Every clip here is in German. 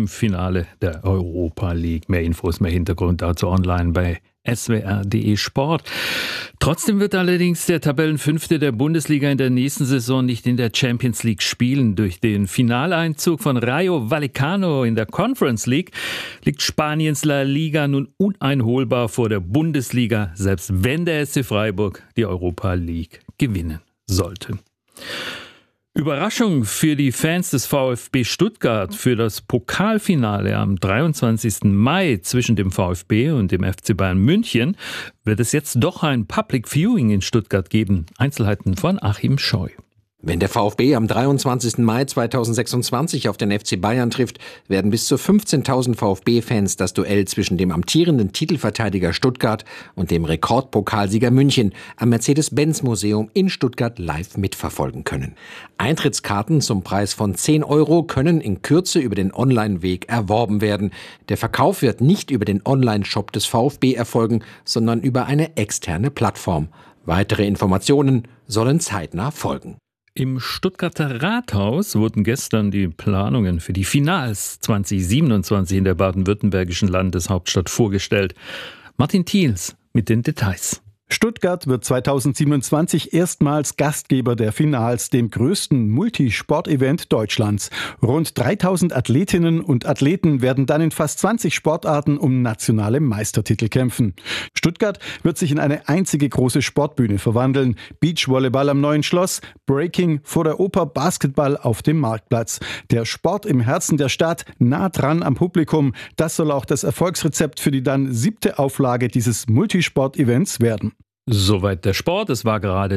im Finale der Europa League. Mehr Infos, mehr Hintergrund dazu online bei swr.de Sport. Trotzdem wird allerdings der Tabellenfünfte der Bundesliga in der nächsten Saison nicht in der Champions League spielen. Durch den Finaleinzug von Rayo Vallecano in der Conference League liegt Spaniens La Liga nun uneinholbar vor der Bundesliga, selbst wenn der SC Freiburg die Europa League gewinnen sollte. Überraschung für die Fans des VfB Stuttgart. Für das Pokalfinale am 23. Mai zwischen dem VfB und dem FC Bayern München wird es jetzt doch ein Public Viewing in Stuttgart geben. Einzelheiten von Achim Scheu. Wenn der VfB am 23. Mai 2026 auf den FC Bayern trifft, werden bis zu 15.000 VfB-Fans das Duell zwischen dem amtierenden Titelverteidiger Stuttgart und dem Rekordpokalsieger München am Mercedes-Benz-Museum in Stuttgart live mitverfolgen können. Eintrittskarten zum Preis von 10 € können in Kürze über den Online-Weg erworben werden. Der Verkauf wird nicht über den Online-Shop des VfB erfolgen, sondern über eine externe Plattform. Weitere Informationen sollen zeitnah folgen. Im Stuttgarter Rathaus wurden gestern die Planungen für die Finals 2027 in der baden-württembergischen Landeshauptstadt vorgestellt. Martin Thiels mit den Details. Stuttgart wird 2027 erstmals Gastgeber der Finals, dem größten Multisport-Event Deutschlands. Rund 3.000 Athletinnen und Athleten werden dann in fast 20 Sportarten um nationale Meistertitel kämpfen. Stuttgart wird sich in eine einzige große Sportbühne verwandeln. Beachvolleyball am Neuen Schloss, Breaking vor der Oper, Basketball auf dem Marktplatz. Der Sport im Herzen der Stadt, nah dran am Publikum. Das soll auch das Erfolgsrezept für die dann 7. Auflage dieses Multisport-Events werden. Soweit der Sport. Es war gerade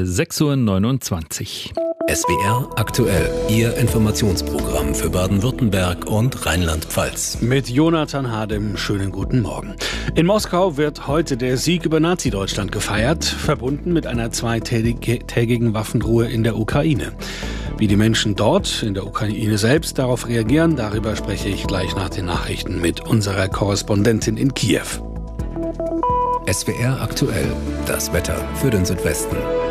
6:29 Uhr. SWR aktuell, Ihr Informationsprogramm für Baden-Württemberg und Rheinland-Pfalz. Mit Jonathan Hadem, schönen guten Morgen. In Moskau wird heute der Sieg über Nazi-Deutschland gefeiert, verbunden mit einer 2-tägigen Waffenruhe in der Ukraine. Wie die Menschen dort in der Ukraine selbst darauf reagieren, darüber spreche ich gleich nach den Nachrichten mit unserer Korrespondentin in Kiew. SWR aktuell, das Wetter für den Südwesten.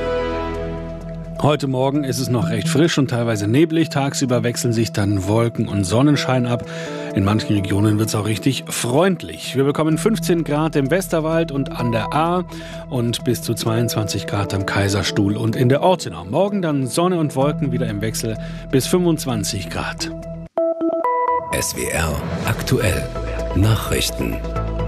Heute Morgen ist es noch recht frisch und teilweise neblig. Tagsüber wechseln sich dann Wolken und Sonnenschein ab. In manchen Regionen wird es auch richtig freundlich. Wir bekommen 15 Grad im Westerwald und an der Ahr und bis zu 22 Grad am Kaiserstuhl und in der Ortenau. Morgen dann Sonne und Wolken wieder im Wechsel bis 25 Grad. SWR aktuell, Nachrichten.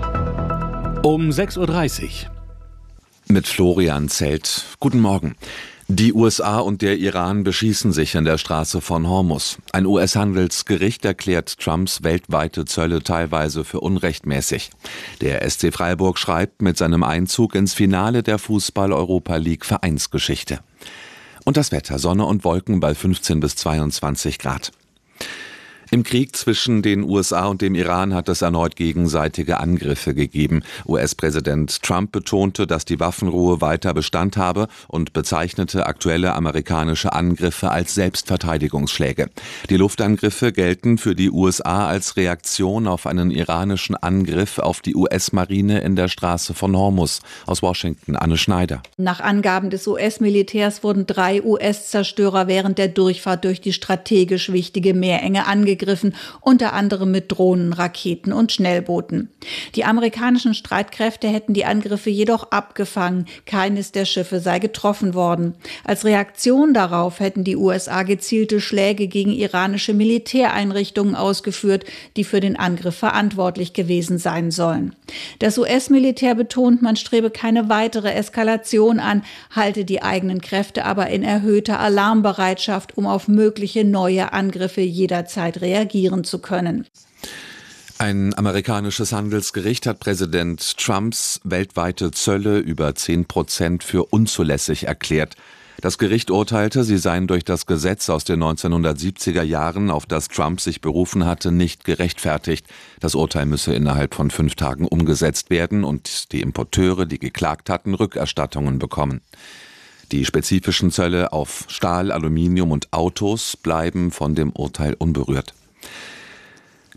Um 6:30 Uhr. Mit Florian Zelt. Guten Morgen. Die USA und der Iran beschießen sich in der Straße von Hormuz. Ein US-Handelsgericht erklärt Trumps weltweite Zölle teilweise für unrechtmäßig. Der SC Freiburg schreibt mit seinem Einzug ins Finale der Fußball-Europa League Vereinsgeschichte. Und das Wetter, Sonne und Wolken bei 15 bis 22 Grad. Im Krieg zwischen den USA und dem Iran hat es erneut gegenseitige Angriffe gegeben. US-Präsident Trump betonte, dass die Waffenruhe weiter Bestand habe und bezeichnete aktuelle amerikanische Angriffe als Selbstverteidigungsschläge. Die Luftangriffe gelten für die USA als Reaktion auf einen iranischen Angriff auf die US-Marine in der Straße von Hormuz. Aus Washington, Anne Schneider. Nach Angaben des US-Militärs wurden 3 US-Zerstörer während der Durchfahrt durch die strategisch wichtige Meerenge angegriffen, unter anderem mit Drohnen, Raketen und Schnellbooten. Die amerikanischen Streitkräfte hätten die Angriffe jedoch abgefangen. Keines der Schiffe sei getroffen worden. Als Reaktion darauf hätten die USA gezielte Schläge gegen iranische Militäreinrichtungen ausgeführt, die für den Angriff verantwortlich gewesen sein sollen. Das US-Militär betont, man strebe keine weitere Eskalation an, halte die eigenen Kräfte aber in erhöhter Alarmbereitschaft, um auf mögliche neue Angriffe jederzeit reagieren zu können. Ein amerikanisches Handelsgericht hat Präsident Trumps weltweite Zölle über 10% für unzulässig erklärt. Das Gericht urteilte, sie seien durch das Gesetz aus den 1970er Jahren, auf das Trump sich berufen hatte, nicht gerechtfertigt. Das Urteil müsse innerhalb von 5 Tagen umgesetzt werden und die Importeure, die geklagt hatten, Rückerstattungen bekommen. Die spezifischen Zölle auf Stahl, Aluminium und Autos bleiben von dem Urteil unberührt.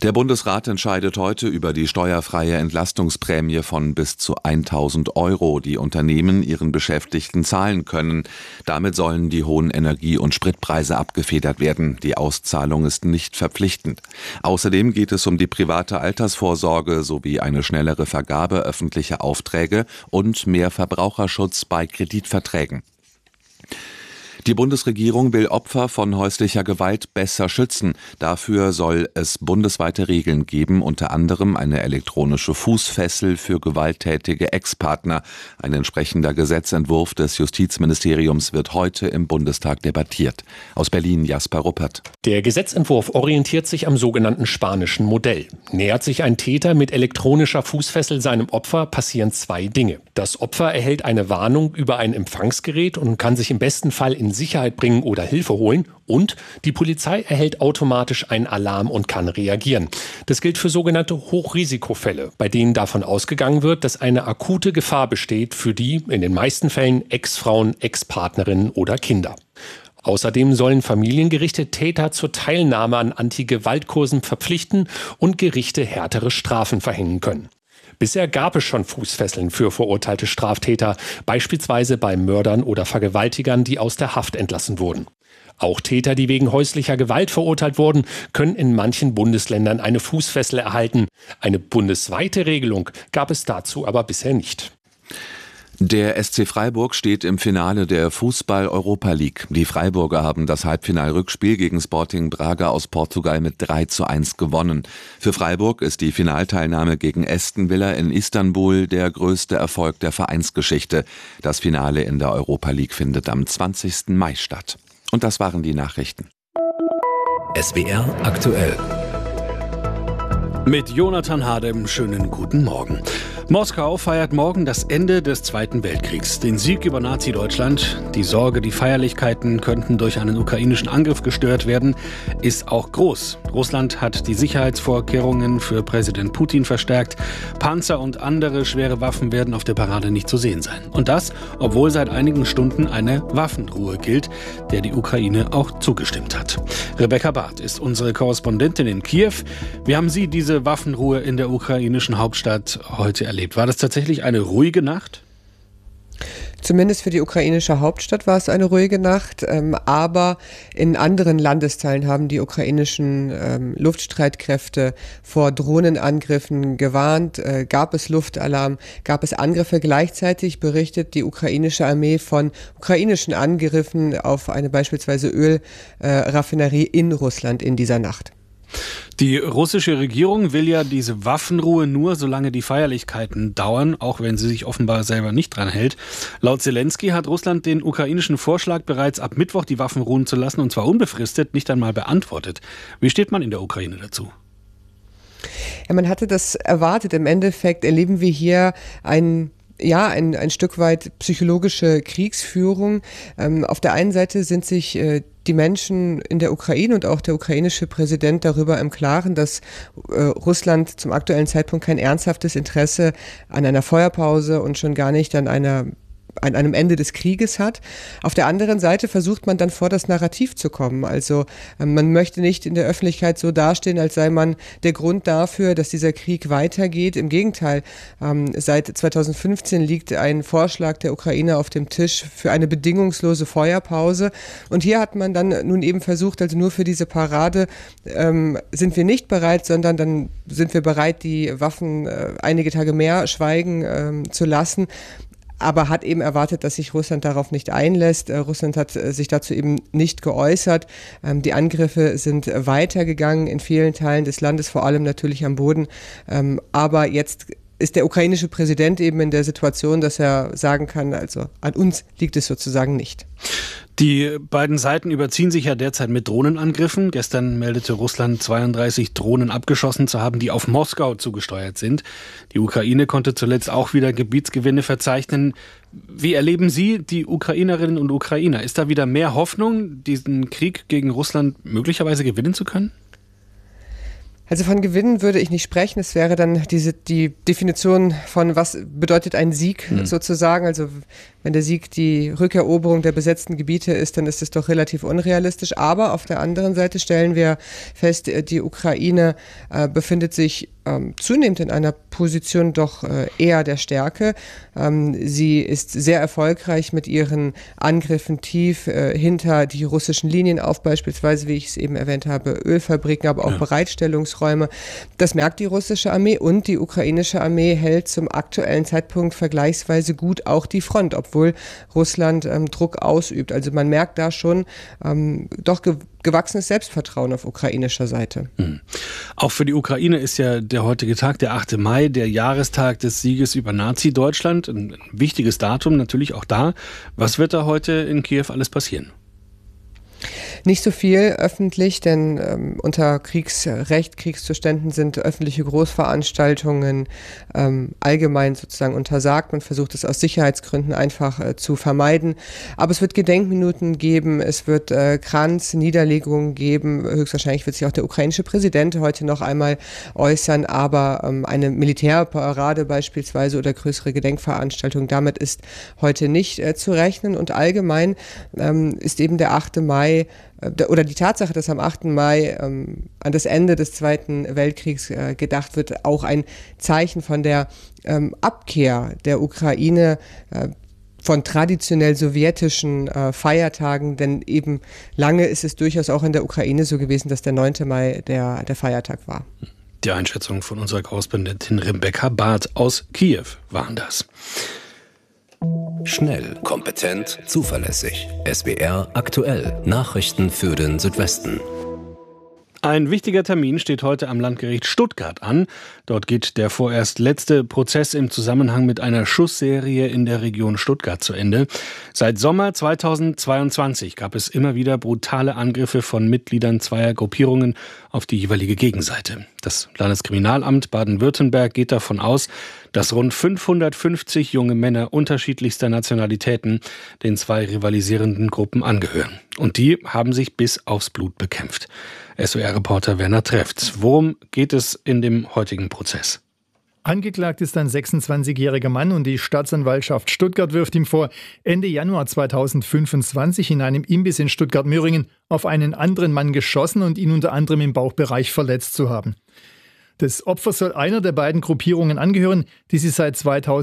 Der Bundesrat entscheidet heute über die steuerfreie Entlastungsprämie von bis zu 1.000 €, die Unternehmen ihren Beschäftigten zahlen können. Damit sollen die hohen Energie- und Spritpreise abgefedert werden. Die Auszahlung ist nicht verpflichtend. Außerdem geht es um die private Altersvorsorge sowie eine schnellere Vergabe öffentlicher Aufträge und mehr Verbraucherschutz bei Kreditverträgen. Die Bundesregierung will Opfer von häuslicher Gewalt besser schützen. Dafür soll es bundesweite Regeln geben, unter anderem eine elektronische Fußfessel für gewalttätige Ex-Partner. Ein entsprechender Gesetzentwurf des Justizministeriums wird heute im Bundestag debattiert. Aus Berlin Jasper Ruppert. Der Gesetzentwurf orientiert sich am sogenannten spanischen Modell. Nähert sich ein Täter mit elektronischer Fußfessel seinem Opfer, passieren zwei Dinge. Das Opfer erhält eine Warnung über ein Empfangsgerät und kann sich im besten Fall in Sicherheit bringen oder Hilfe holen. Und die Polizei erhält automatisch einen Alarm und kann reagieren. Das gilt für sogenannte Hochrisikofälle, bei denen davon ausgegangen wird, dass eine akute Gefahr besteht für die, in den meisten Fällen, Ex-Frauen, Ex-Partnerinnen oder Kinder. Außerdem sollen Familiengerichte Täter zur Teilnahme an Anti-Gewalt-Kursen verpflichten und Gerichte härtere Strafen verhängen können. Bisher gab es schon Fußfesseln für verurteilte Straftäter, beispielsweise bei Mördern oder Vergewaltigern, die aus der Haft entlassen wurden. Auch Täter, die wegen häuslicher Gewalt verurteilt wurden, können in manchen Bundesländern eine Fußfessel erhalten. Eine bundesweite Regelung gab es dazu aber bisher nicht. Der SC Freiburg steht im Finale der Fußball-Europa League. Die Freiburger haben das Halbfinalrückspiel gegen Sporting Braga aus Portugal mit 3:1 gewonnen. Für Freiburg ist die Finalteilnahme gegen Aston Villa in Istanbul der größte Erfolg der Vereinsgeschichte. Das Finale in der Europa League findet am 20. Mai statt. Und das waren die Nachrichten. SWR aktuell. Mit Jonathan Hadem, schönen guten Morgen. Moskau feiert morgen das Ende des Zweiten Weltkriegs, den Sieg über Nazi-Deutschland. Die Sorge, die Feierlichkeiten könnten durch einen ukrainischen Angriff gestört werden, ist auch groß. Russland hat die Sicherheitsvorkehrungen für Präsident Putin verstärkt. Panzer und andere schwere Waffen werden auf der Parade nicht zu sehen sein. Und das, obwohl seit einigen Stunden eine Waffenruhe gilt, der die Ukraine auch zugestimmt hat. Rebecca Barth ist unsere Korrespondentin in Kiew. Wie haben Sie diese Waffenruhe in der ukrainischen Hauptstadt heute erlebt? War das tatsächlich eine ruhige Nacht? Zumindest für die ukrainische Hauptstadt war es eine ruhige Nacht, aber in anderen Landesteilen haben die ukrainischen Luftstreitkräfte vor Drohnenangriffen gewarnt. Gab es Luftalarm, gab es Angriffe. Gleichzeitig berichtet die ukrainische Armee von ukrainischen Angriffen auf eine beispielsweise Ölraffinerie in Russland in dieser Nacht. Die russische Regierung will ja diese Waffenruhe nur, solange die Feierlichkeiten dauern, auch wenn sie sich offenbar selber nicht dran hält. Laut Zelensky hat Russland den ukrainischen Vorschlag, bereits ab Mittwoch die Waffen ruhen zu lassen, und zwar unbefristet, nicht einmal beantwortet. Wie steht man in der Ukraine dazu? Ja, man hatte das erwartet. Im Endeffekt erleben wir hier ein Stück weit psychologische Kriegsführung. Auf der einen Seite sind sich die Menschen in der Ukraine und auch der ukrainische Präsident darüber im Klaren, dass Russland zum aktuellen Zeitpunkt kein ernsthaftes Interesse an einer Feuerpause und schon gar nicht an einem Ende des Krieges hat. Auf der anderen Seite versucht man dann vor das Narrativ zu kommen. Also man möchte nicht in der Öffentlichkeit so dastehen, als sei man der Grund dafür, dass dieser Krieg weitergeht. Im Gegenteil, seit 2015 liegt ein Vorschlag der Ukraine auf dem Tisch für eine bedingungslose Feuerpause. Und hier hat man dann nun eben versucht, also nur für diese Parade sind wir nicht bereit, sondern dann sind wir bereit, die Waffen einige Tage mehr schweigen zu lassen. Aber hat eben erwartet, dass sich Russland darauf nicht einlässt. Russland hat sich dazu eben nicht geäußert. Die Angriffe sind weitergegangen in vielen Teilen des Landes, vor allem natürlich am Boden. Aber jetzt ist der ukrainische Präsident eben in der Situation, dass er sagen kann, also an uns liegt es sozusagen nicht. Die beiden Seiten überziehen sich ja derzeit mit Drohnenangriffen. Gestern meldete Russland 32 Drohnen abgeschossen zu haben, die auf Moskau zugesteuert sind. Die Ukraine konnte zuletzt auch wieder Gebietsgewinne verzeichnen. Wie erleben Sie die Ukrainerinnen und Ukrainer? Ist da wieder mehr Hoffnung, diesen Krieg gegen Russland möglicherweise gewinnen zu können? Also von Gewinnen würde ich nicht sprechen. Es wäre dann die Definition von, was bedeutet ein Sieg sozusagen. Also wenn der Sieg die Rückeroberung der besetzten Gebiete ist, dann ist es doch relativ unrealistisch. Aber auf der anderen Seite stellen wir fest, die Ukraine befindet sich zunehmend in einer Position doch eher der Stärke. Sie ist sehr erfolgreich mit ihren Angriffen tief hinter die russischen Linien auf, beispielsweise, wie ich es eben erwähnt habe, Ölfabriken, aber auch Bereitstellungsräume. Das merkt die russische Armee und die ukrainische Armee hält zum aktuellen Zeitpunkt vergleichsweise gut auch die Front, obwohl Russland Druck ausübt. Also man merkt da schon doch gewachsenes Selbstvertrauen auf ukrainischer Seite. Auch für die Ukraine ist ja der heutige Tag, der 8. Mai, der Jahrestag des Sieges über Nazi-Deutschland. Ein wichtiges Datum natürlich auch da. Was wird da heute in Kiew alles passieren? Nicht so viel öffentlich, denn unter Kriegszuständen sind öffentliche Großveranstaltungen allgemein sozusagen untersagt. Man versucht es aus Sicherheitsgründen einfach zu vermeiden. Aber es wird Gedenkminuten geben, es wird Kranzniederlegungen geben. Höchstwahrscheinlich wird sich auch der ukrainische Präsident heute noch einmal äußern. Aber eine Militärparade beispielsweise oder größere Gedenkveranstaltungen, damit ist heute nicht zu rechnen. Und allgemein ist eben der 8. Mai oder die Tatsache, dass am 8. Mai an das Ende des Zweiten Weltkriegs gedacht wird, auch ein Zeichen von der Abkehr der Ukraine von traditionell sowjetischen Feiertagen, denn eben lange ist es durchaus auch in der Ukraine so gewesen, dass der 9. Mai der Feiertag war. Die Einschätzung von unserer Korrespondentin Rebecca Barth aus Kiew waren das. Schnell, kompetent, zuverlässig. SWR aktuell. Nachrichten für den Südwesten. Ein wichtiger Termin steht heute am Landgericht Stuttgart an. Dort geht der vorerst letzte Prozess im Zusammenhang mit einer Schussserie in der Region Stuttgart zu Ende. Seit Sommer 2022 gab es immer wieder brutale Angriffe von Mitgliedern zweier Gruppierungen auf die jeweilige Gegenseite. Das Landeskriminalamt Baden-Württemberg geht davon aus, dass rund 550 junge Männer unterschiedlichster Nationalitäten den zwei rivalisierenden Gruppen angehören. Und die haben sich bis aufs Blut bekämpft. SWR-Reporter Werner Trefft. Worum geht es in dem heutigen Prozess? Angeklagt ist ein 26-jähriger Mann und die Staatsanwaltschaft Stuttgart wirft ihm vor, Ende Januar 2025 in einem Imbiss in Stuttgart-Möhringen auf einen anderen Mann geschossen und ihn unter anderem im Bauchbereich verletzt zu haben. Das Opfer soll einer der beiden Gruppierungen angehören, die sie seit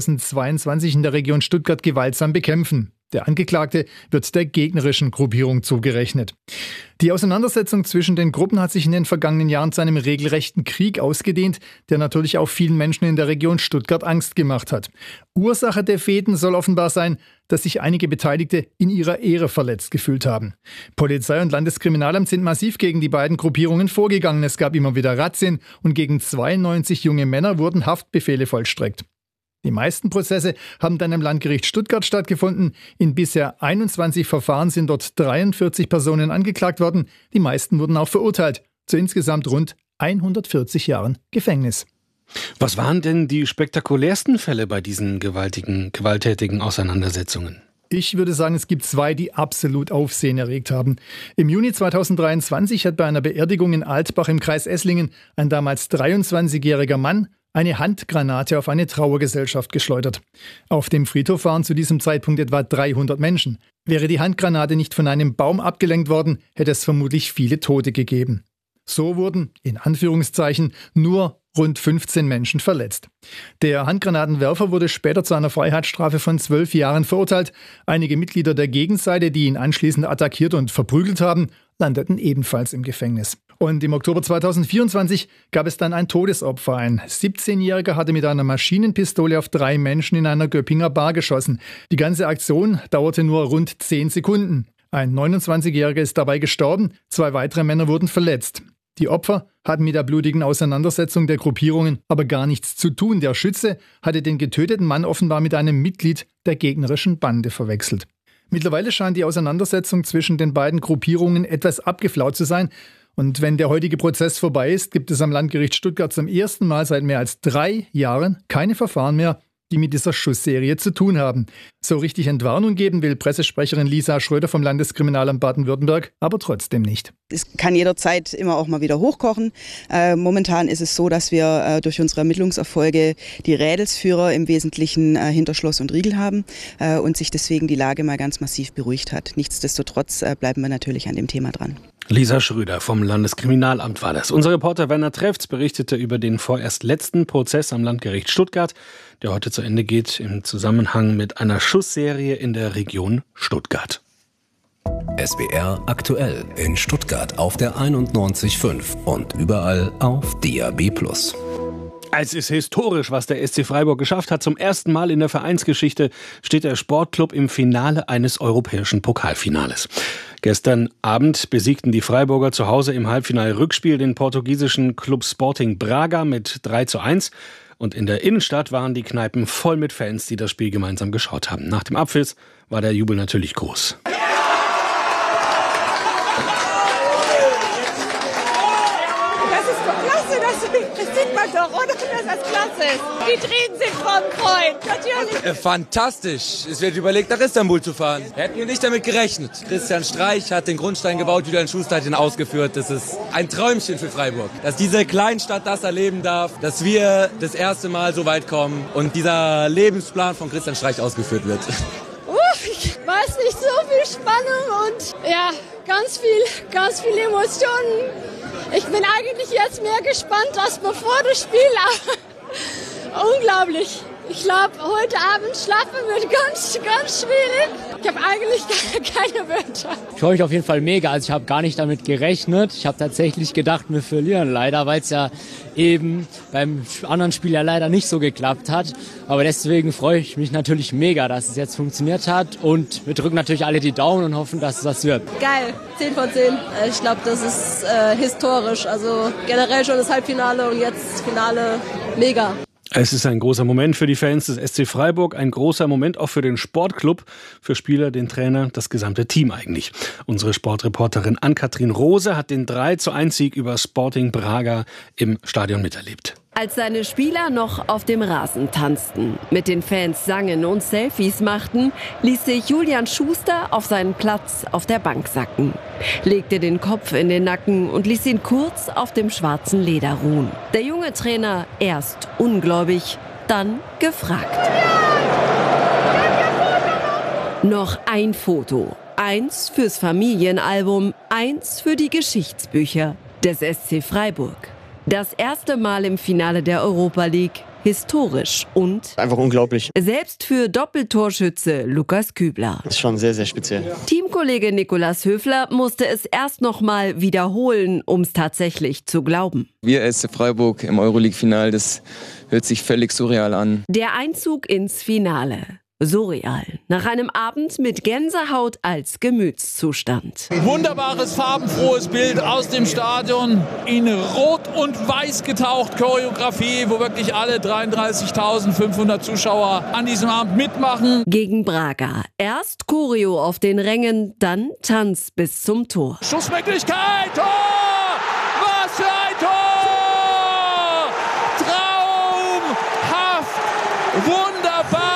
2022 in der Region Stuttgart gewaltsam bekämpfen. Der Angeklagte wird der gegnerischen Gruppierung zugerechnet. Die Auseinandersetzung zwischen den Gruppen hat sich in den vergangenen Jahren zu einem regelrechten Krieg ausgedehnt, der natürlich auch vielen Menschen in der Region Stuttgart Angst gemacht hat. Ursache der Fehden soll offenbar sein, dass sich einige Beteiligte in ihrer Ehre verletzt gefühlt haben. Polizei und Landeskriminalamt sind massiv gegen die beiden Gruppierungen vorgegangen. Es gab immer wieder Razzien und gegen 92 junge Männer wurden Haftbefehle vollstreckt. Die meisten Prozesse haben dann im Landgericht Stuttgart stattgefunden. In bisher 21 Verfahren sind dort 43 Personen angeklagt worden. Die meisten wurden auch verurteilt. Zu insgesamt rund 140 Jahren Gefängnis. Was waren denn die spektakulärsten Fälle bei diesen gewalttätigen Auseinandersetzungen? Ich würde sagen, es gibt zwei, die absolut Aufsehen erregt haben. Im Juni 2023 hat bei einer Beerdigung in Altbach im Kreis Esslingen ein damals 23-jähriger Mann eine Handgranate auf eine Trauergesellschaft geschleudert. Auf dem Friedhof waren zu diesem Zeitpunkt etwa 300 Menschen. Wäre die Handgranate nicht von einem Baum abgelenkt worden, hätte es vermutlich viele Tote gegeben. So wurden, in Anführungszeichen, nur rund 15 Menschen verletzt. Der Handgranatenwerfer wurde später zu einer Freiheitsstrafe von 12 Jahren verurteilt. Einige Mitglieder der Gegenseite, die ihn anschließend attackiert und verprügelt haben, landeten ebenfalls im Gefängnis. Und im Oktober 2024 gab es dann ein Todesopfer. Ein 17-Jähriger hatte mit einer Maschinenpistole auf 3 Menschen in einer Göppinger Bar geschossen. Die ganze Aktion dauerte nur rund 10 Sekunden. Ein 29-Jähriger ist dabei gestorben, 2 weitere Männer wurden verletzt. Die Opfer hatten mit der blutigen Auseinandersetzung der Gruppierungen aber gar nichts zu tun. Der Schütze hatte den getöteten Mann offenbar mit einem Mitglied der gegnerischen Bande verwechselt. Mittlerweile scheint die Auseinandersetzung zwischen den beiden Gruppierungen etwas abgeflaut zu sein. Und wenn der heutige Prozess vorbei ist, gibt es am Landgericht Stuttgart zum ersten Mal seit mehr als 3 Jahren keine Verfahren mehr die mit dieser Schussserie zu tun haben. So richtig Entwarnung geben will Pressesprecherin Lisa Schröder vom Landeskriminalamt Baden-Württemberg aber trotzdem nicht. Es kann jederzeit immer auch mal wieder hochkochen. Momentan ist es so, dass wir durch unsere Ermittlungserfolge die Rädelsführer im Wesentlichen hinter Schloss und Riegel haben und sich deswegen die Lage mal ganz massiv beruhigt hat. Nichtsdestotrotz bleiben wir natürlich an dem Thema dran. Lisa Schröder vom Landeskriminalamt war das. Unser Reporter Werner Trefz berichtete über den vorerst letzten Prozess am Landgericht Stuttgart, der heute zu Ende geht im Zusammenhang mit einer Schussserie in der Region Stuttgart. SWR aktuell in Stuttgart auf der 91.5 und überall auf DAB+. Es ist historisch, was der SC Freiburg geschafft hat. Zum ersten Mal in der Vereinsgeschichte steht der Sportclub im Finale eines europäischen Pokalfinales. Gestern Abend besiegten die Freiburger zu Hause im Halbfinale-Rückspiel den portugiesischen Club Sporting Braga mit 3:1. Und in der Innenstadt waren die Kneipen voll mit Fans, die das Spiel gemeinsam geschaut haben. Nach dem Abpfiff war der Jubel natürlich groß. Das sieht man doch, oder? Dass das klasse ist. Die Tränen sind vom Freund, natürlich. Fantastisch. Es wird überlegt, nach Istanbul zu fahren. Hätten wir nicht damit gerechnet. Christian Streich hat den Grundstein gebaut, Julian Schuster hat ihn ausgeführt. Das ist ein Träumchen für Freiburg. Dass diese Kleinstadt das erleben darf, dass wir das erste Mal so weit kommen und dieser Lebensplan von Christian Streich ausgeführt wird. Ich weiß nicht, so viel Spannung und ja, ganz viel Emotionen. Ich bin eigentlich jetzt mehr gespannt als bevor das Spiel. Unglaublich. Ich glaube, heute Abend schlafen wird ganz schwierig. Ich habe eigentlich keine Wörter. Ich freue mich auf jeden Fall mega. Also ich habe gar nicht damit gerechnet. Ich habe tatsächlich gedacht, wir verlieren leider, weil es ja eben beim anderen Spiel ja leider nicht so geklappt hat. Aber deswegen freue ich mich natürlich mega, dass es jetzt funktioniert hat. Und wir drücken natürlich alle die Daumen und hoffen, dass es das wird. Geil, 10 von 10. Ich glaube, das ist historisch. Also generell schon das Halbfinale und jetzt das Finale. Mega. Es ist ein großer Moment für die Fans des SC Freiburg, ein großer Moment auch für den Sportclub, für Spieler, den Trainer, das gesamte Team eigentlich. Unsere Sportreporterin Ann-Kathrin Rose hat den 3:1-Sieg über Sporting Braga im Stadion miterlebt. Als seine Spieler noch auf dem Rasen tanzten, mit den Fans sangen und Selfies machten, ließ sich Julian Schuster auf seinen Platz auf der Bank sacken, legte den Kopf in den Nacken und ließ ihn kurz auf dem schwarzen Leder ruhen. Der junge Trainer erst ungläubig, dann gefragt. Noch ein Foto. Eins fürs Familienalbum, eins für die Geschichtsbücher des SC Freiburg. Das erste Mal im Finale der Europa League. Historisch und einfach unglaublich. Selbst für Doppeltorschütze Lukas Kübler. Das ist schon sehr, sehr speziell. Teamkollege Nikolaus Höfler musste es erst noch mal wiederholen, um es tatsächlich zu glauben. Wir SC Freiburg im Euroleague-Final, das hört sich völlig surreal an. Der Einzug ins Finale. Surreal. Nach einem Abend mit Gänsehaut als Gemütszustand. Wunderbares, farbenfrohes Bild aus dem Stadion. In Rot und Weiß getaucht. Choreografie, wo wirklich alle 33.500 Zuschauer an diesem Abend mitmachen. Gegen Braga. Erst Choreo auf den Rängen, dann Tanz bis zum Tor. Schussmöglichkeit! Tor! Was für ein Tor! Traumhaft! Wunderbar!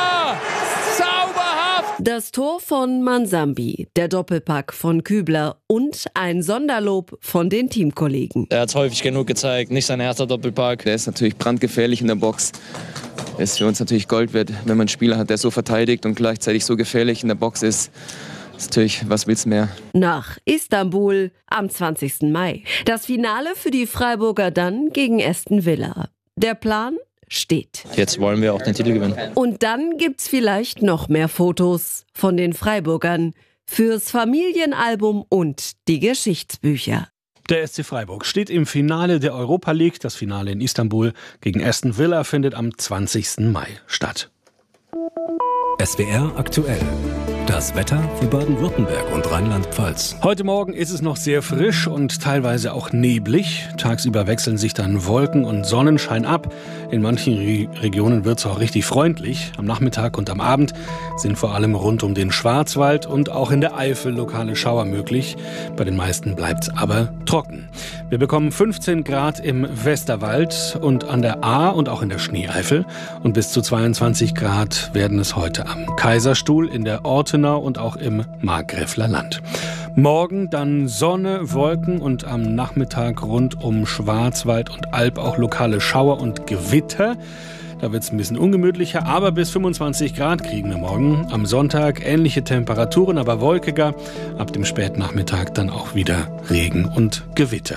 Das Tor von Mansambi, der Doppelpack von Kübler und ein Sonderlob von den Teamkollegen. Er hat es häufig genug gezeigt, nicht sein erster Doppelpack. Der ist natürlich brandgefährlich in der Box. Er ist für uns natürlich Gold wert, wenn man einen Spieler hat, der so verteidigt und gleichzeitig so gefährlich in der Box ist. Das ist natürlich, was willst du mehr? Nach Istanbul am 20. Mai. Das Finale für die Freiburger dann gegen Aston Villa. Der Plan steht. Jetzt wollen wir auch den Titel gewinnen. Und dann gibt's vielleicht noch mehr Fotos von den Freiburgern fürs Familienalbum und die Geschichtsbücher. Der SC Freiburg steht im Finale der Europa League. Das Finale in Istanbul gegen Aston Villa findet am 20. Mai statt. SWR aktuell Das Wetter für Baden-Württemberg und Rheinland-Pfalz. Heute Morgen ist es noch sehr frisch und teilweise auch neblig. Tagsüber wechseln sich dann Wolken und Sonnenschein ab. In manchen Regionen wird es auch richtig freundlich. Am Nachmittag und am Abend sind vor allem rund um den Schwarzwald und auch in der Eifel lokale Schauer möglich. Bei den meisten bleibt es aber trocken. Wir bekommen 15 Grad im Westerwald und an der Ahr und auch in der Schneeeifel. Und bis zu 22 Grad werden es heute am Kaiserstuhl, in der Ortenau und auch im Markgräfler Land. Morgen dann Sonne, Wolken und am Nachmittag rund um Schwarzwald und Alb auch lokale Schauer und Gewitter. Da wird es ein bisschen ungemütlicher, aber bis 25 Grad kriegen wir morgen. Am Sonntag ähnliche Temperaturen, aber wolkiger. Ab dem Spätnachmittag dann auch wieder Regen und Gewitter.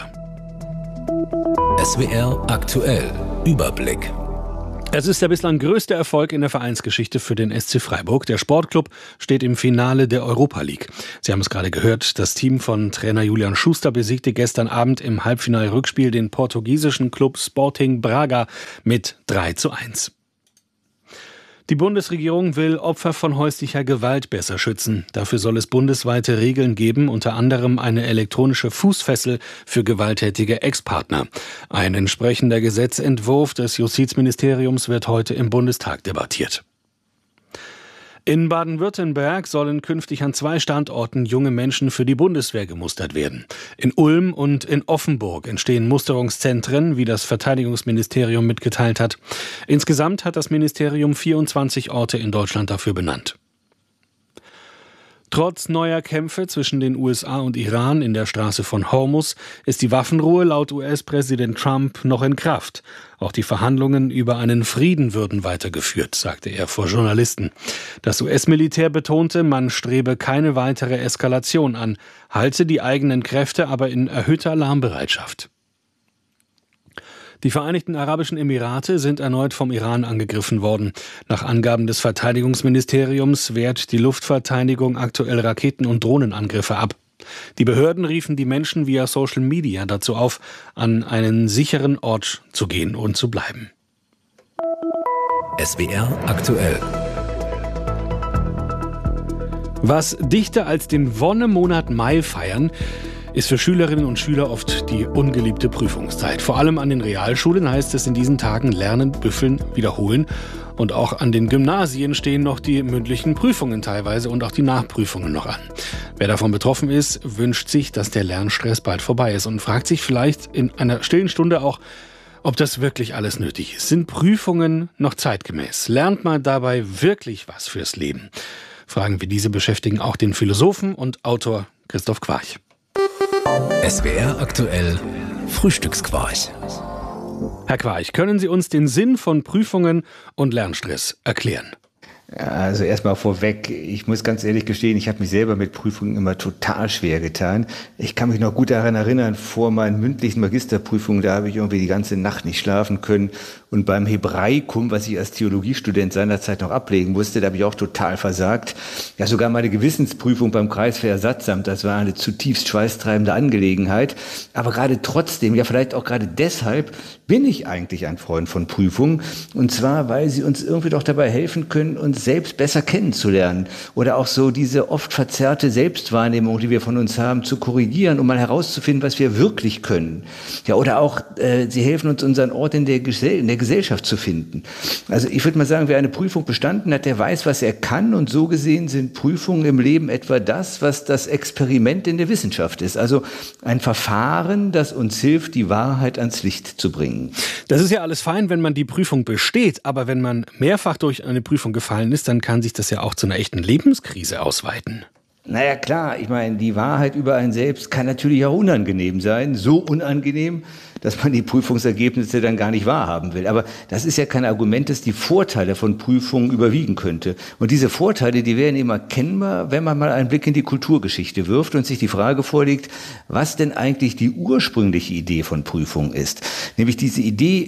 SWR aktuell. Überblick. Es ist der bislang größte Erfolg in der Vereinsgeschichte für den SC Freiburg. Der Sportclub steht im Finale der Europa League. Sie haben es gerade gehört, das Team von Trainer Julian Schuster besiegte gestern Abend im Halbfinal-Rückspiel den portugiesischen Club Sporting Braga mit 3:1. Die Bundesregierung will Opfer von häuslicher Gewalt besser schützen. Dafür soll es bundesweite Regeln geben, unter anderem eine elektronische Fußfessel für gewalttätige Ex-Partner. Ein entsprechender Gesetzentwurf des Justizministeriums wird heute im Bundestag debattiert. In Baden-Württemberg sollen künftig an 2 Standorten junge Menschen für die Bundeswehr gemustert werden. In Ulm und in Offenburg entstehen Musterungszentren, wie das Verteidigungsministerium mitgeteilt hat. Insgesamt hat das Ministerium 24 Orte in Deutschland dafür benannt. Trotz neuer Kämpfe zwischen den USA und Iran in der Straße von Hormuz ist die Waffenruhe laut US-Präsident Trump noch in Kraft. Auch die Verhandlungen über einen Frieden würden weitergeführt, sagte er vor Journalisten. Das US-Militär betonte, man strebe keine weitere Eskalation an, halte die eigenen Kräfte aber in erhöhter Alarmbereitschaft. Die Vereinigten Arabischen Emirate sind erneut vom Iran angegriffen worden. Nach Angaben des Verteidigungsministeriums wehrt die Luftverteidigung aktuell Raketen- und Drohnenangriffe ab. Die Behörden riefen die Menschen via Social Media dazu auf, an einen sicheren Ort zu gehen und zu bleiben. SWR aktuell. Was dichter als den Wonnemonat Mai feiern, ist für Schülerinnen und Schüler oft die ungeliebte Prüfungszeit. Vor allem an den Realschulen heißt es in diesen Tagen lernen, büffeln, wiederholen. Und auch an den Gymnasien stehen noch die mündlichen Prüfungen teilweise und auch die Nachprüfungen noch an. Wer davon betroffen ist, wünscht sich, dass der Lernstress bald vorbei ist und fragt sich vielleicht in einer stillen Stunde auch, ob das wirklich alles nötig ist. Sind Prüfungen noch zeitgemäß? Lernt man dabei wirklich was fürs Leben? Fragen wie diese beschäftigen auch den Philosophen und Autor Christoph Quarch. SWR aktuell Frühstücksquarch. Herr Quarch, können Sie uns den Sinn von Prüfungen und Lernstress erklären? Also erstmal vorweg, ich muss ganz ehrlich gestehen, ich habe mich selber mit Prüfungen immer total schwer getan. Ich kann mich noch gut daran erinnern, vor meinen mündlichen Magisterprüfungen, da habe ich irgendwie die ganze Nacht nicht schlafen können. Und beim Hebräikum, was ich als Theologiestudent seinerzeit noch ablegen musste, da habe ich auch total versagt. Ja, sogar meine Gewissensprüfung beim Kreiswehrersatzamt, das war eine zutiefst schweißtreibende Angelegenheit. Aber gerade trotzdem, ja vielleicht auch gerade deshalb, bin ich eigentlich ein Freund von Prüfungen. Und zwar, weil sie uns irgendwie doch dabei helfen können, uns selbst besser kennenzulernen oder auch so diese oft verzerrte Selbstwahrnehmung, die wir von uns haben, zu korrigieren, um mal herauszufinden, was wir wirklich können. Ja, oder auch, sie helfen uns, unseren Ort in der Gesellschaft zu finden. Also ich würde mal sagen, wer eine Prüfung bestanden hat, der weiß, was er kann, und so gesehen sind Prüfungen im Leben etwa das, was das Experiment in der Wissenschaft ist. Also ein Verfahren, das uns hilft, die Wahrheit ans Licht zu bringen. Das ist ja alles fein, wenn man die Prüfung besteht, aber wenn man mehrfach durch eine Prüfung gefallen ist, dann kann sich das ja auch zu einer echten Lebenskrise ausweiten. Naja, klar, ich meine, die Wahrheit über einen selbst kann natürlich auch unangenehm sein. So unangenehm, dass man die Prüfungsergebnisse dann gar nicht wahrhaben will. Aber das ist ja kein Argument, dass die Vorteile von Prüfungen überwiegen könnte. Und diese Vorteile, die werden eben erkennbar, wenn man mal einen Blick in die Kulturgeschichte wirft und sich die Frage vorlegt, was denn eigentlich die ursprüngliche Idee von Prüfungen ist. Nämlich diese Idee,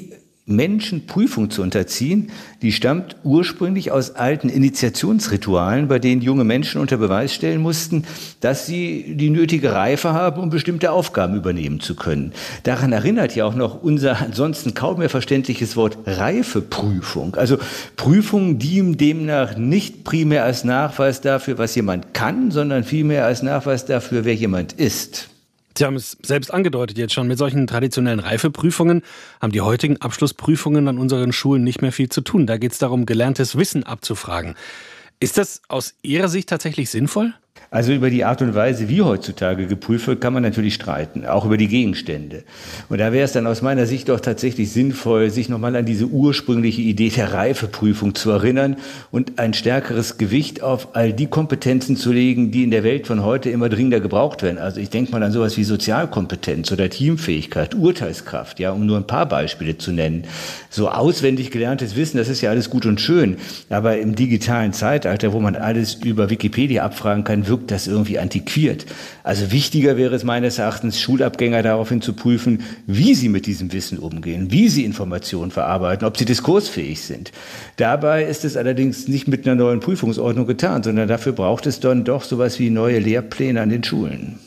Menschen Prüfung zu unterziehen, die stammt ursprünglich aus alten Initiationsritualen, bei denen junge Menschen unter Beweis stellen mussten, dass sie die nötige Reife haben, um bestimmte Aufgaben übernehmen zu können. Daran erinnert ja auch noch unser ansonsten kaum mehr verständliches Wort Reifeprüfung. Also Prüfungen dienen demnach nicht primär als Nachweis dafür, was jemand kann, sondern vielmehr als Nachweis dafür, wer jemand ist. Sie haben es selbst angedeutet jetzt schon, mit solchen traditionellen Reifeprüfungen haben die heutigen Abschlussprüfungen an unseren Schulen nicht mehr viel zu tun. Da geht es darum, gelerntes Wissen abzufragen. Ist das aus Ihrer Sicht tatsächlich sinnvoll? Also über die Art und Weise, wie heutzutage geprüft wird, kann man natürlich streiten, auch über die Gegenstände. Und da wäre es dann aus meiner Sicht doch tatsächlich sinnvoll, sich nochmal an diese ursprüngliche Idee der Reifeprüfung zu erinnern und ein stärkeres Gewicht auf all die Kompetenzen zu legen, die in der Welt von heute immer dringender gebraucht werden. Also ich denke mal an sowas wie Sozialkompetenz oder Teamfähigkeit, Urteilskraft, ja, um nur ein paar Beispiele zu nennen. So auswendig gelerntes Wissen, das ist ja alles gut und schön, aber im digitalen Zeitalter, wo man alles über Wikipedia abfragen kann, wirkt das irgendwie antiquiert. Also wichtiger wäre es meines Erachtens, Schulabgänger daraufhin zu prüfen, wie sie mit diesem Wissen umgehen, wie sie Informationen verarbeiten, ob sie diskursfähig sind. Dabei ist es allerdings nicht mit einer neuen Prüfungsordnung getan, sondern dafür braucht es dann doch sowas wie neue Lehrpläne an den Schulen.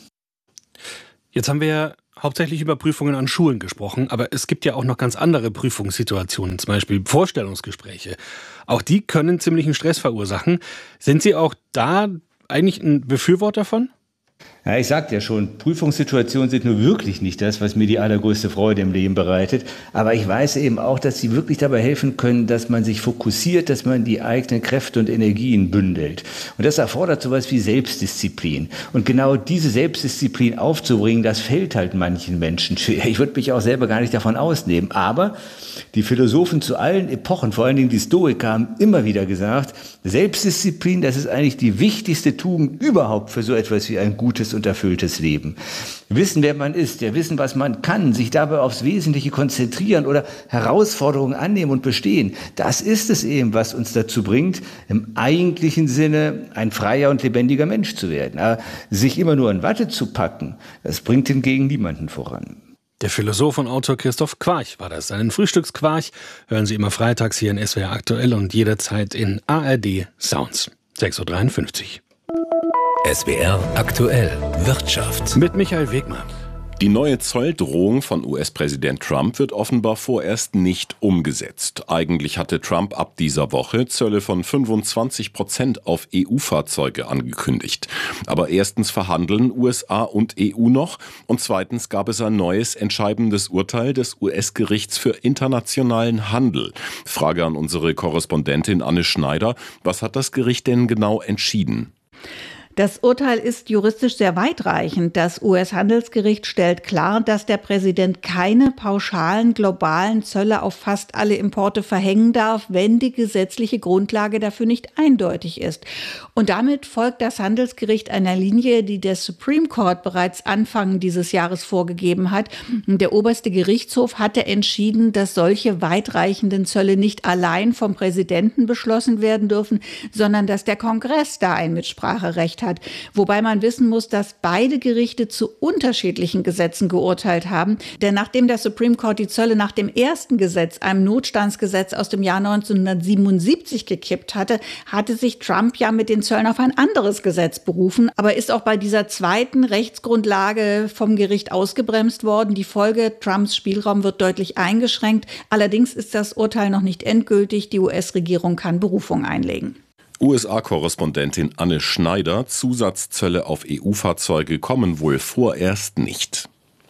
Jetzt haben wir ja hauptsächlich über Prüfungen an Schulen gesprochen, aber es gibt ja auch noch ganz andere Prüfungssituationen, zum Beispiel Vorstellungsgespräche. Auch die können ziemlichen Stress verursachen. Sind Sie auch da eigentlich ein Befürworter davon? Ja, ich sagte ja schon, Prüfungssituationen sind nur wirklich nicht das, was mir die allergrößte Freude im Leben bereitet. Aber ich weiß eben auch, dass sie wirklich dabei helfen können, dass man sich fokussiert, dass man die eigenen Kräfte und Energien bündelt. Und das erfordert sowas wie Selbstdisziplin. Und genau diese Selbstdisziplin aufzubringen, das fällt halt manchen Menschen schwer. Ich würde mich auch selber gar nicht davon ausnehmen. Aber die Philosophen zu allen Epochen, vor allen Dingen die Stoiker, haben immer wieder gesagt, Selbstdisziplin, das ist eigentlich die wichtigste Tugend überhaupt für so etwas wie ein gutes und erfülltes Leben. Wissen, wer man ist, ja wissen, was man kann, sich dabei aufs Wesentliche konzentrieren oder Herausforderungen annehmen und bestehen, das ist es eben, was uns dazu bringt, im eigentlichen Sinne ein freier und lebendiger Mensch zu werden. Aber sich immer nur in Watte zu packen, das bringt hingegen niemanden voran. Der Philosoph und Autor Christoph Quarch war das. Einen Frühstücksquarch hören Sie immer freitags hier in SWR Aktuell und jederzeit in ARD Sounds. 6.53 Uhr. SWR Aktuell Wirtschaft. Mit Michael Wegmann. Die neue Zolldrohung von US-Präsident Trump wird offenbar vorerst nicht umgesetzt. Eigentlich hatte Trump ab dieser Woche Zölle von 25% auf EU-Fahrzeuge angekündigt. Aber erstens verhandeln USA und EU noch und zweitens gab es ein neues entscheidendes Urteil des US-Gerichts für internationalen Handel. Frage an unsere Korrespondentin Anne Schneider. Was hat das Gericht denn genau entschieden? Das Urteil ist juristisch sehr weitreichend. Das US-Handelsgericht stellt klar, dass der Präsident keine pauschalen globalen Zölle auf fast alle Importe verhängen darf, wenn die gesetzliche Grundlage dafür nicht eindeutig ist. Und damit folgt das Handelsgericht einer Linie, die der Supreme Court bereits Anfang dieses Jahres vorgegeben hat. Der oberste Gerichtshof hatte entschieden, dass solche weitreichenden Zölle nicht allein vom Präsidenten beschlossen werden dürfen, sondern dass der Kongress da ein Mitspracherecht hat. Wobei man wissen muss, dass beide Gerichte zu unterschiedlichen Gesetzen geurteilt haben. Denn nachdem der Supreme Court die Zölle nach dem ersten Gesetz, einem Notstandsgesetz aus dem Jahr 1977 gekippt hatte, hatte sich Trump ja mit den Zöllen auf ein anderes Gesetz berufen, aber ist auch bei dieser zweiten Rechtsgrundlage vom Gericht ausgebremst worden. Die Folge: Trumps Spielraum wird deutlich eingeschränkt. Allerdings ist das Urteil noch nicht endgültig. Die US-Regierung kann Berufung einlegen. USA-Korrespondentin Anne Schneider: Zusatzzölle auf EU-Fahrzeuge kommen wohl vorerst nicht.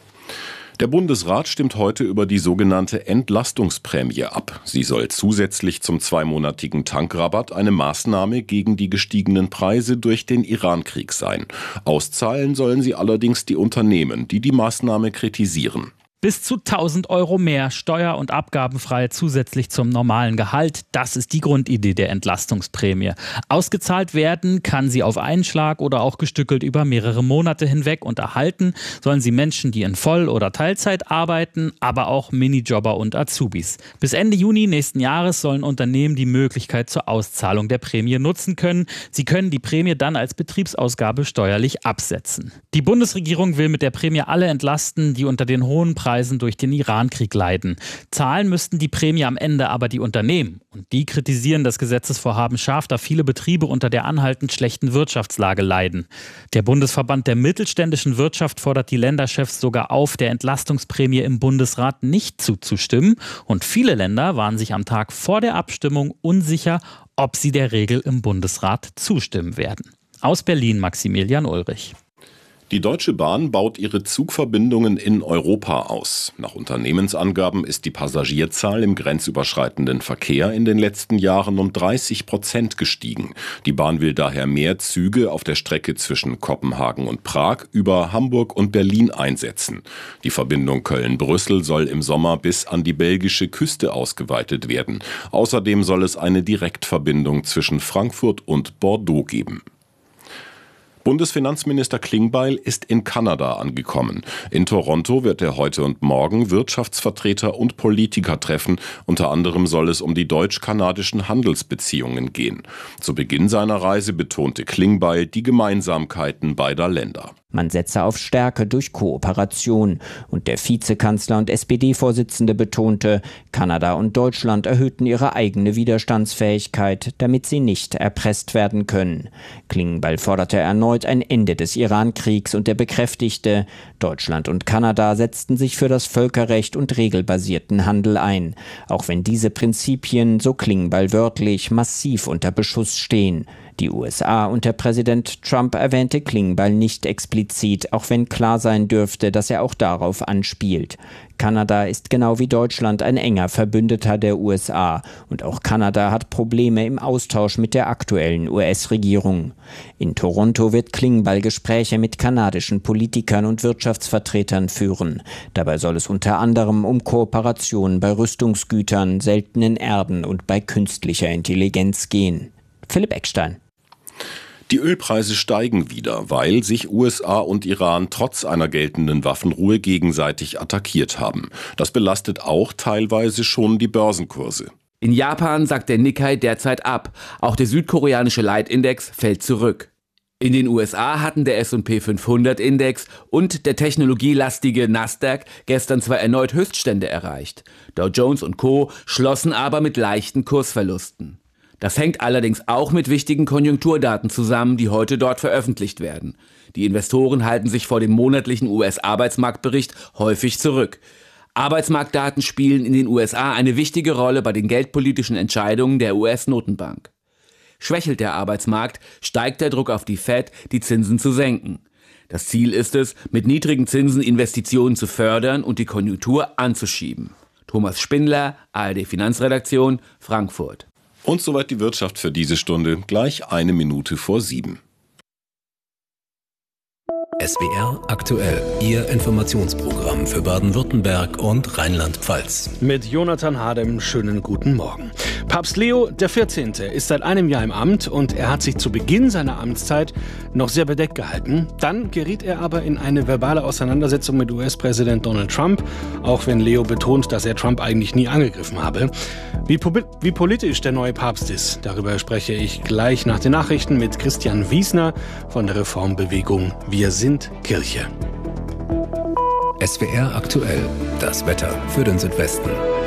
Der Bundesrat stimmt heute über die sogenannte Entlastungsprämie ab. Sie soll zusätzlich zum zweimonatigen Tankrabatt eine Maßnahme gegen die gestiegenen Preise durch den Irankrieg sein. Auszahlen sollen sie allerdings die Unternehmen, die die Maßnahme kritisieren. Bis zu 1.000 Euro mehr steuer- und abgabenfrei zusätzlich zum normalen Gehalt. Das ist die Grundidee der Entlastungsprämie. Ausgezahlt werden kann sie auf einen Schlag oder auch gestückelt über mehrere Monate hinweg, und erhalten sollen sie Menschen, die in Voll- oder Teilzeit arbeiten, aber auch Minijobber und Azubis. Bis Ende Juni nächsten Jahres sollen Unternehmen die Möglichkeit zur Auszahlung der Prämie nutzen können. Sie können die Prämie dann als Betriebsausgabe steuerlich absetzen. Die Bundesregierung will mit der Prämie alle entlasten, die unter den hohen Preisen Ölpreisen durch den Iran-Krieg leiden. Zahlen müssten die Prämie am Ende aber die Unternehmen. Und die kritisieren das Gesetzesvorhaben scharf, da viele Betriebe unter der anhaltend schlechten Wirtschaftslage leiden. Der Bundesverband der mittelständischen Wirtschaft fordert die Länderchefs sogar auf, der Entlastungsprämie im Bundesrat nicht zuzustimmen. Und viele Länder waren sich am Tag vor der Abstimmung unsicher, ob sie der Regel im Bundesrat zustimmen werden. Aus Berlin Maximilian Ulrich. Die Deutsche Bahn baut ihre Zugverbindungen in Europa aus. Nach Unternehmensangaben ist die Passagierzahl im grenzüberschreitenden Verkehr in den letzten Jahren um 30% gestiegen. Die Bahn will daher mehr Züge auf der Strecke zwischen Kopenhagen und Prag über Hamburg und Berlin einsetzen. Die Verbindung Köln-Brüssel soll im Sommer bis an die belgische Küste ausgeweitet werden. Außerdem soll es eine Direktverbindung zwischen Frankfurt und Bordeaux geben. Bundesfinanzminister Klingbeil ist in Kanada angekommen. In Toronto wird er heute und morgen Wirtschaftsvertreter und Politiker treffen. Unter anderem soll es um die deutsch-kanadischen Handelsbeziehungen gehen. Zu Beginn seiner Reise betonte Klingbeil die Gemeinsamkeiten beider Länder. Man setze auf Stärke durch Kooperation. Und der Vizekanzler und SPD-Vorsitzende betonte, Kanada und Deutschland erhöhten ihre eigene Widerstandsfähigkeit, damit sie nicht erpresst werden können. Klingbeil forderte erneut ein Ende des Iran-Kriegs und er bekräftigte, Deutschland und Kanada setzten sich für das Völkerrecht und regelbasierten Handel ein. Auch wenn diese Prinzipien, so Klingbeil wörtlich, massiv unter Beschuss stehen. Die USA unter Präsident Trump erwähnte Klingbeil nicht explizit, auch wenn klar sein dürfte, dass er auch darauf anspielt. Kanada ist genau wie Deutschland ein enger Verbündeter der USA und auch Kanada hat Probleme im Austausch mit der aktuellen US-Regierung. In Toronto wird Klingbeil Gespräche mit kanadischen Politikern und Wirtschaftsvertretern führen. Dabei soll es unter anderem um Kooperationen bei Rüstungsgütern, seltenen Erden und bei künstlicher Intelligenz gehen. Philipp Eckstein. Die Ölpreise steigen wieder, weil sich USA und Iran trotz einer geltenden Waffenruhe gegenseitig attackiert haben. Das belastet auch teilweise schon die Börsenkurse. In Japan sagt der Nikkei derzeit ab. Auch der südkoreanische Leitindex fällt zurück. In den USA hatten der S&P 500 Index und der technologielastige Nasdaq gestern zwar erneut Höchststände erreicht. Dow Jones und Co. schlossen aber mit leichten Kursverlusten. Das hängt allerdings auch mit wichtigen Konjunkturdaten zusammen, die heute dort veröffentlicht werden. Die Investoren halten sich vor dem monatlichen US-Arbeitsmarktbericht häufig zurück. Arbeitsmarktdaten spielen in den USA eine wichtige Rolle bei den geldpolitischen Entscheidungen der US-Notenbank. Schwächelt der Arbeitsmarkt, steigt der Druck auf die Fed, die Zinsen zu senken. Das Ziel ist es, mit niedrigen Zinsen Investitionen zu fördern und die Konjunktur anzuschieben. Thomas Spindler, ARD Finanzredaktion, Frankfurt. Und soweit die Wirtschaft für diese Stunde, gleich 6:01. SWR aktuell, Ihr Informationsprogramm für Baden-Württemberg und Rheinland-Pfalz. Mit Jonathan Hadem, schönen guten Morgen. Papst Leo XIV. Ist seit einem Jahr im Amt und er hat sich zu Beginn seiner Amtszeit noch sehr bedeckt gehalten. Dann geriet er aber in eine verbale Auseinandersetzung mit US-Präsident Donald Trump, auch wenn Leo betont, dass er Trump eigentlich nie angegriffen habe. Wie politisch der neue Papst ist, darüber spreche ich gleich nach den Nachrichten mit Christian Wiesner von der Reformbewegung Wir sind Kirche. SWR aktuell, das Wetter für den Südwesten.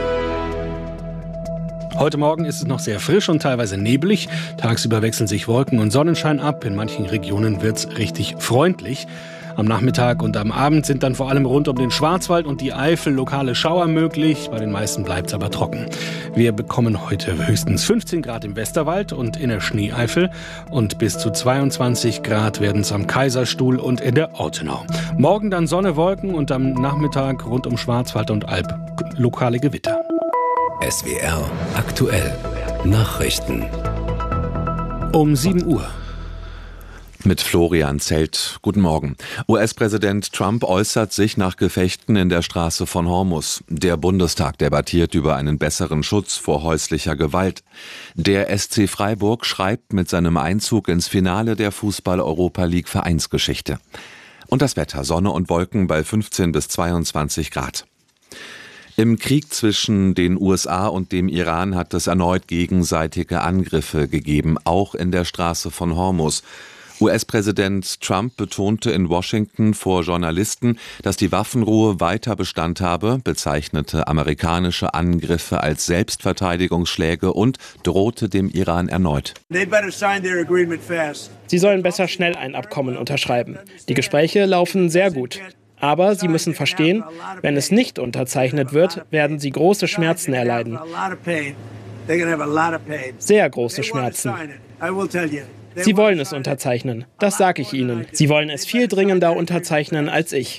Heute Morgen ist es noch sehr frisch und teilweise neblig. Tagsüber wechseln sich Wolken und Sonnenschein ab. In manchen Regionen wird es richtig freundlich. Am Nachmittag und am Abend sind dann vor allem rund um den Schwarzwald und die Eifel lokale Schauer möglich. Bei den meisten bleibt es aber trocken. Wir bekommen heute höchstens 15 Grad im Westerwald und in der Schneeeifel. Und bis zu 22 Grad werden es am Kaiserstuhl und in der Ortenau. Morgen dann Sonne, Wolken und am Nachmittag rund um Schwarzwald und Alb lokale Gewitter. SWR aktuell. Nachrichten. Um 7 Uhr. Mit Florian Zelt. Guten Morgen. US-Präsident Trump äußert sich nach Gefechten in der Straße von Hormuz. Der Bundestag debattiert über einen besseren Schutz vor häuslicher Gewalt. Der SC Freiburg schreibt mit seinem Einzug ins Finale der Fußball-Europa League Vereinsgeschichte. Und das Wetter, Sonne und Wolken bei 15 bis 22 Grad. Im Krieg zwischen den USA und dem Iran hat es erneut gegenseitige Angriffe gegeben, auch in der Straße von Hormuz. US-Präsident Trump betonte in Washington vor Journalisten, dass die Waffenruhe weiter Bestand habe, bezeichnete amerikanische Angriffe als Selbstverteidigungsschläge und drohte dem Iran erneut. Sie sollen besser schnell ein Abkommen unterschreiben. Die Gespräche laufen sehr gut. Aber sie müssen verstehen, wenn es nicht unterzeichnet wird, werden sie große Schmerzen erleiden. Sehr große Schmerzen. Sie wollen es unterzeichnen, das sage ich Ihnen. Sie wollen es viel dringender unterzeichnen als ich.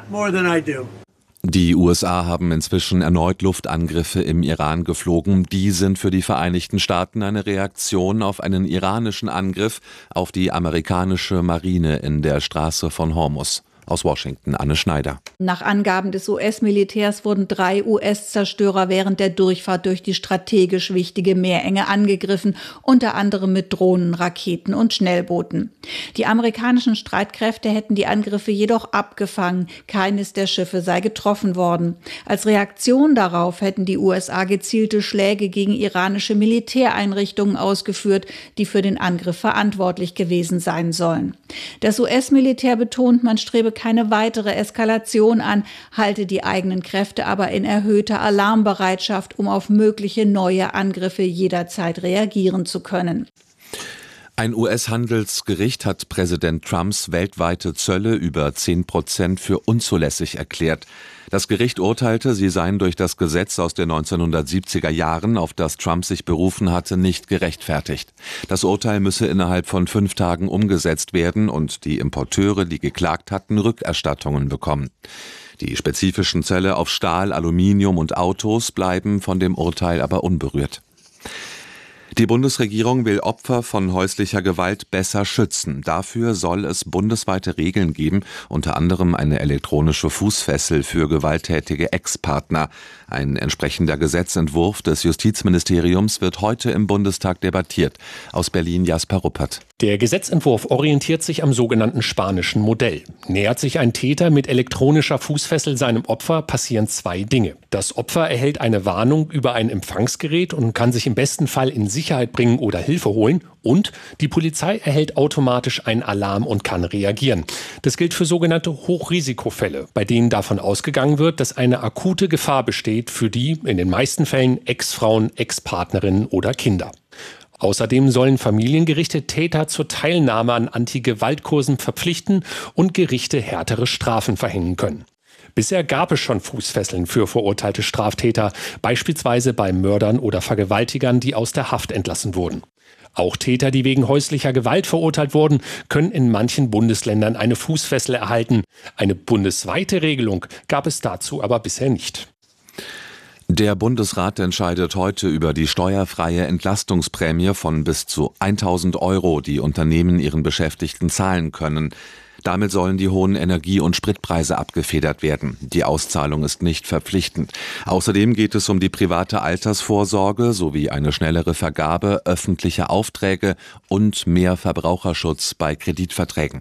Die USA haben inzwischen erneut Luftangriffe im Iran geflogen. Die sind für die Vereinigten Staaten eine Reaktion auf einen iranischen Angriff auf die amerikanische Marine in der Straße von Hormuz. Aus Washington, Anne Schneider. Nach Angaben des US-Militärs wurden 3 US-Zerstörer während der Durchfahrt durch die strategisch wichtige Meerenge angegriffen, unter anderem mit Drohnen, Raketen und Schnellbooten. Die amerikanischen Streitkräfte hätten die Angriffe jedoch abgefangen. Keines der Schiffe sei getroffen worden. Als Reaktion darauf hätten die USA gezielte Schläge gegen iranische Militäreinrichtungen ausgeführt, die für den Angriff verantwortlich gewesen sein sollen. Das US-Militär betont, man strebe keine weitere Eskalation an, halte die eigenen Kräfte aber in erhöhter Alarmbereitschaft, um auf mögliche neue Angriffe jederzeit reagieren zu können. Ein US-Handelsgericht hat Präsident Trumps weltweite Zölle über 10% für unzulässig erklärt. Das Gericht urteilte, sie seien durch das Gesetz aus den 1970er Jahren, auf das Trump sich berufen hatte, nicht gerechtfertigt. Das Urteil müsse innerhalb von 5 Tagen umgesetzt werden und die Importeure, die geklagt hatten, Rückerstattungen bekommen. Die spezifischen Zölle auf Stahl, Aluminium und Autos bleiben von dem Urteil aber unberührt. Die Bundesregierung will Opfer von häuslicher Gewalt besser schützen. Dafür soll es bundesweite Regeln geben, unter anderem eine elektronische Fußfessel für gewalttätige Ex-Partner. Ein entsprechender Gesetzentwurf des Justizministeriums wird heute im Bundestag debattiert. Aus Berlin Jasper Ruppert. Der Gesetzentwurf orientiert sich am sogenannten spanischen Modell. Nähert sich ein Täter mit elektronischer Fußfessel seinem Opfer, passieren 2 Dinge. Das Opfer erhält eine Warnung über ein Empfangsgerät und kann sich im besten Fall in Sicherheit bringen oder Hilfe holen. Und die Polizei erhält automatisch einen Alarm und kann reagieren. Das gilt für sogenannte Hochrisikofälle, bei denen davon ausgegangen wird, dass eine akute Gefahr besteht für die, in den meisten Fällen, Ex-Frauen, Ex-Partnerinnen oder Kinder. Außerdem sollen Familiengerichte Täter zur Teilnahme an Anti-Gewalt-Kursen verpflichten und Gerichte härtere Strafen verhängen können. Bisher gab es schon Fußfesseln für verurteilte Straftäter, beispielsweise bei Mördern oder Vergewaltigern, die aus der Haft entlassen wurden. Auch Täter, die wegen häuslicher Gewalt verurteilt wurden, können in manchen Bundesländern eine Fußfessel erhalten. Eine bundesweite Regelung gab es dazu aber bisher nicht. Der Bundesrat entscheidet heute über die steuerfreie Entlastungsprämie von bis zu 1.000 €, die Unternehmen ihren Beschäftigten zahlen können. Damit sollen die hohen Energie- und Spritpreise abgefedert werden. Die Auszahlung ist nicht verpflichtend. Außerdem geht es um die private Altersvorsorge sowie eine schnellere Vergabe öffentlicher Aufträge und mehr Verbraucherschutz bei Kreditverträgen.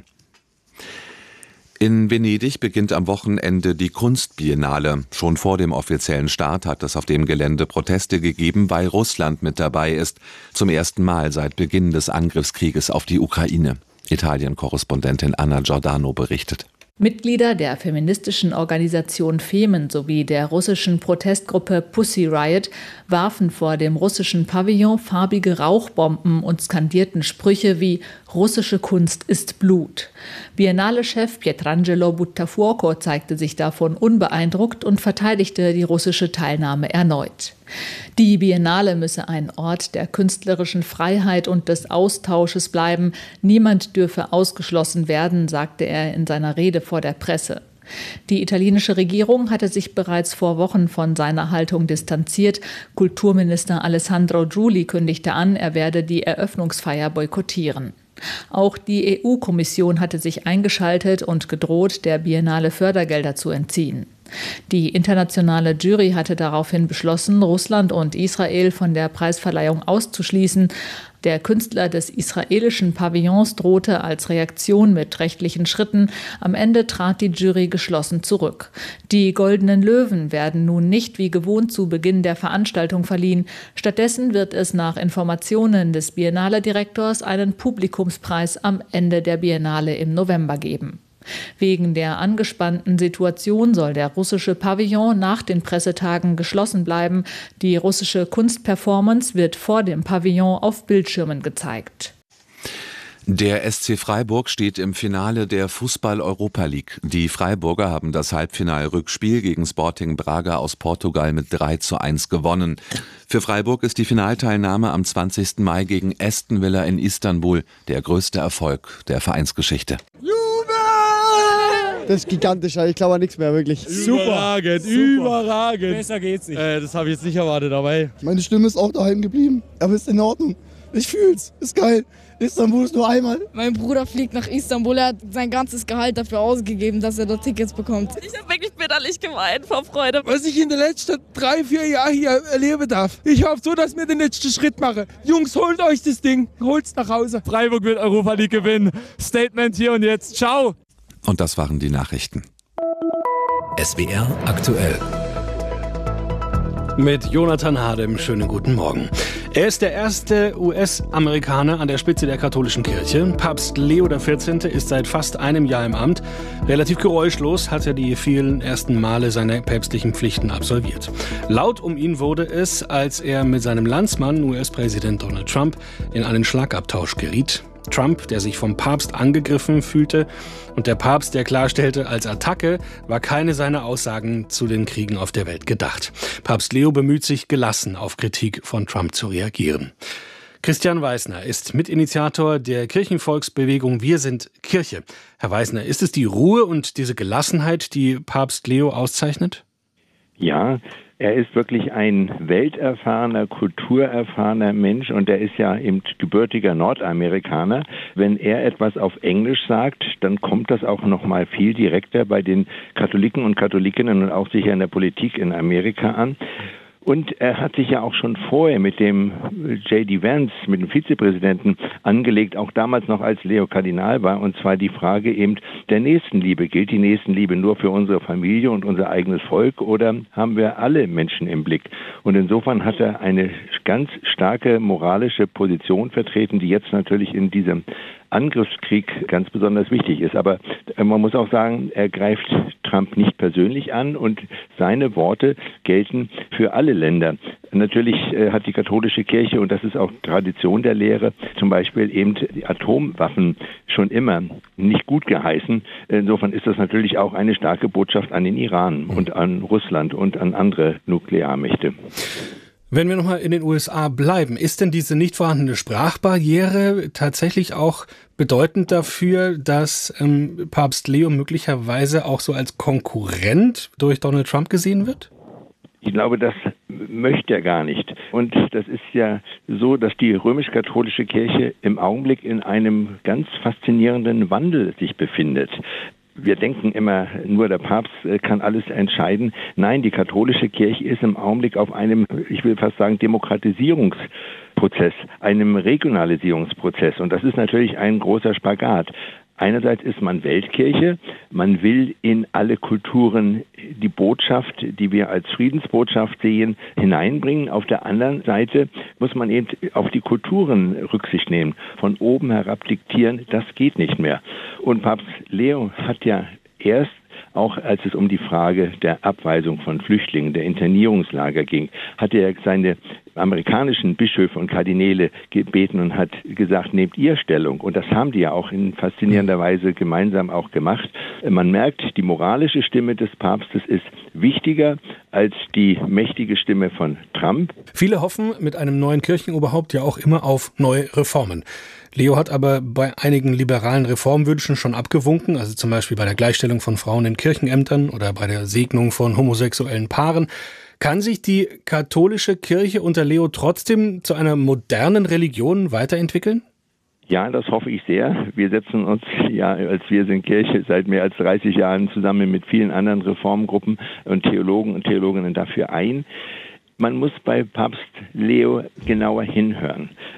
In Venedig beginnt am Wochenende die Kunstbiennale. Schon vor dem offiziellen Start hat es auf dem Gelände Proteste gegeben, weil Russland mit dabei ist. Zum ersten Mal seit Beginn des Angriffskrieges auf die Ukraine. Italien-Korrespondentin Anna Giordano berichtet. Mitglieder der feministischen Organisation Femen sowie der russischen Protestgruppe Pussy Riot warfen vor dem russischen Pavillon farbige Rauchbomben und skandierten Sprüche wie »Russische Kunst ist Blut«. Biennale-Chef Pietrangelo Buttafuoco zeigte sich davon unbeeindruckt und verteidigte die russische Teilnahme erneut. Die Biennale müsse ein Ort der künstlerischen Freiheit und des Austausches bleiben. Niemand dürfe ausgeschlossen werden, sagte er in seiner Rede vor der Presse. Die italienische Regierung hatte sich bereits vor Wochen von seiner Haltung distanziert. Kulturminister Alessandro Giuli kündigte an, er werde die Eröffnungsfeier boykottieren. Auch die EU-Kommission hatte sich eingeschaltet und gedroht, der Biennale Fördergelder zu entziehen. Die internationale Jury hatte daraufhin beschlossen, Russland und Israel von der Preisverleihung auszuschließen. Der Künstler des israelischen Pavillons drohte als Reaktion mit rechtlichen Schritten. Am Ende trat die Jury geschlossen zurück. Die Goldenen Löwen werden nun nicht wie gewohnt zu Beginn der Veranstaltung verliehen. Stattdessen wird es nach Informationen des Biennale-Direktors einen Publikumspreis am Ende der Biennale im November geben. Wegen der angespannten Situation soll der russische Pavillon nach den Pressetagen geschlossen bleiben. Die russische Kunstperformance wird vor dem Pavillon auf Bildschirmen gezeigt. Der SC Freiburg steht im Finale der Fußball-Europa League. Die Freiburger haben das Halbfinal-Rückspiel gegen Sporting Braga aus Portugal mit 3:1 gewonnen. Für Freiburg ist die Finalteilnahme am 20. Mai gegen Aston Villa in Istanbul der größte Erfolg der Vereinsgeschichte. Das ist gigantisch, ich glaube an nichts mehr, wirklich. Überragend, überragend. Besser geht's nicht. Das habe ich jetzt nicht erwartet dabei. Meine Stimme ist auch daheim geblieben, aber ist in Ordnung. Ich fühl's, ist geil. Istanbul ist nur einmal. Mein Bruder fliegt nach Istanbul, er hat sein ganzes Gehalt dafür ausgegeben, dass er dort Tickets bekommt. Ich habe wirklich bitterlich geweint vor Freude. Was ich in den letzten 3-4 Jahren hier erleben darf. Ich hoffe so, dass wir den letzten Schritt machen. Jungs, holt euch das Ding, holt's nach Hause. Freiburg wird Europa League gewinnen. Statement hier und jetzt. Ciao. Und das waren die Nachrichten. SWR aktuell. Mit Jonathan Hadem, schönen guten Morgen. Er ist der erste US-Amerikaner an der Spitze der katholischen Kirche. Papst Leo XIV. Ist seit fast einem Jahr im Amt. Relativ geräuschlos hat er die vielen ersten Male seiner päpstlichen Pflichten absolviert. Laut um ihn wurde es, als er mit seinem Landsmann, US-Präsident Donald Trump, in einen Schlagabtausch geriet. Trump, der sich vom Papst angegriffen fühlte, und der Papst, der klarstellte, als Attacke war keine seiner Aussagen zu den Kriegen auf der Welt gedacht. Papst Leo bemüht sich, gelassen auf Kritik von Trump zu reagieren. Christian Weisner ist Mitinitiator der Kirchenvolksbewegung Wir sind Kirche. Herr Weisner, ist es die Ruhe und diese Gelassenheit, die Papst Leo auszeichnet? Ja, er ist wirklich ein welterfahrener, kulturerfahrener Mensch und er ist ja eben gebürtiger Nordamerikaner. Wenn er etwas auf Englisch sagt, dann kommt das auch noch mal viel direkter bei den Katholiken und Katholikinnen und auch sicher in der Politik in Amerika an. Und er hat sich ja auch schon vorher mit dem J.D. Vance, mit dem Vizepräsidenten, angelegt, auch damals noch als Leo Kardinal war, und zwar die Frage eben der Nächstenliebe. Gilt die Nächstenliebe nur für unsere Familie und unser eigenes Volk oder haben wir alle Menschen im Blick? Und insofern hat er eine ganz starke moralische Position vertreten, die jetzt natürlich in diesem Angriffskrieg ganz besonders wichtig ist. Aber man muss auch sagen, er greift Trump nicht persönlich an und seine Worte gelten für alle Länder. Natürlich hat die katholische Kirche, und das ist auch Tradition der Lehre, zum Beispiel eben die Atomwaffen schon immer nicht gut geheißen. Insofern ist das natürlich auch eine starke Botschaft an den Iran und an Russland und an andere Nuklearmächte. Wenn wir nochmal in den USA bleiben, ist denn diese nicht vorhandene Sprachbarriere tatsächlich auch bedeutend dafür, dass Papst Leo möglicherweise auch so als Konkurrent durch Donald Trump gesehen wird? Ich glaube, das möchte er gar nicht. Und das ist ja so, dass die römisch-katholische Kirche im Augenblick in einem ganz faszinierenden Wandel sich befindet. Wir denken immer, nur der Papst kann alles entscheiden. Nein, die katholische Kirche ist im Augenblick auf einem, ich will fast sagen, Demokratisierungsprozess, einem Regionalisierungsprozess. Und das ist natürlich ein großer Spagat. Einerseits ist man Weltkirche, man will in alle Kulturen die Botschaft, die wir als Friedensbotschaft sehen, hineinbringen. Auf der anderen Seite muss man eben auf die Kulturen Rücksicht nehmen. Von oben herab diktieren, das geht nicht mehr. Und Papst Leo hat ja erst, auch als es um die Frage der Abweisung von Flüchtlingen, der Internierungslager ging, hat er seine amerikanischen Bischöfe und Kardinäle gebeten und hat gesagt, nehmt ihr Stellung. Und das haben die ja auch in faszinierender Weise gemeinsam auch gemacht. Man merkt, die moralische Stimme des Papstes ist wichtiger als die mächtige Stimme von Trump. Viele hoffen mit einem neuen Kirchenoberhaupt ja auch immer auf neue Reformen. Leo hat aber bei einigen liberalen Reformwünschen schon abgewunken, also zum Beispiel bei der Gleichstellung von Frauen in Kirchenämtern oder bei der Segnung von homosexuellen Paaren. Kann sich die katholische Kirche unter Leo trotzdem zu einer modernen Religion weiterentwickeln? Ja, das hoffe ich sehr. Wir setzen uns ja als Wir sind Kirche seit mehr als 30 Jahren zusammen mit vielen anderen Reformgruppen und Theologen und Theologinnen dafür ein. Man muss bei Papst Leo genauer hinhören.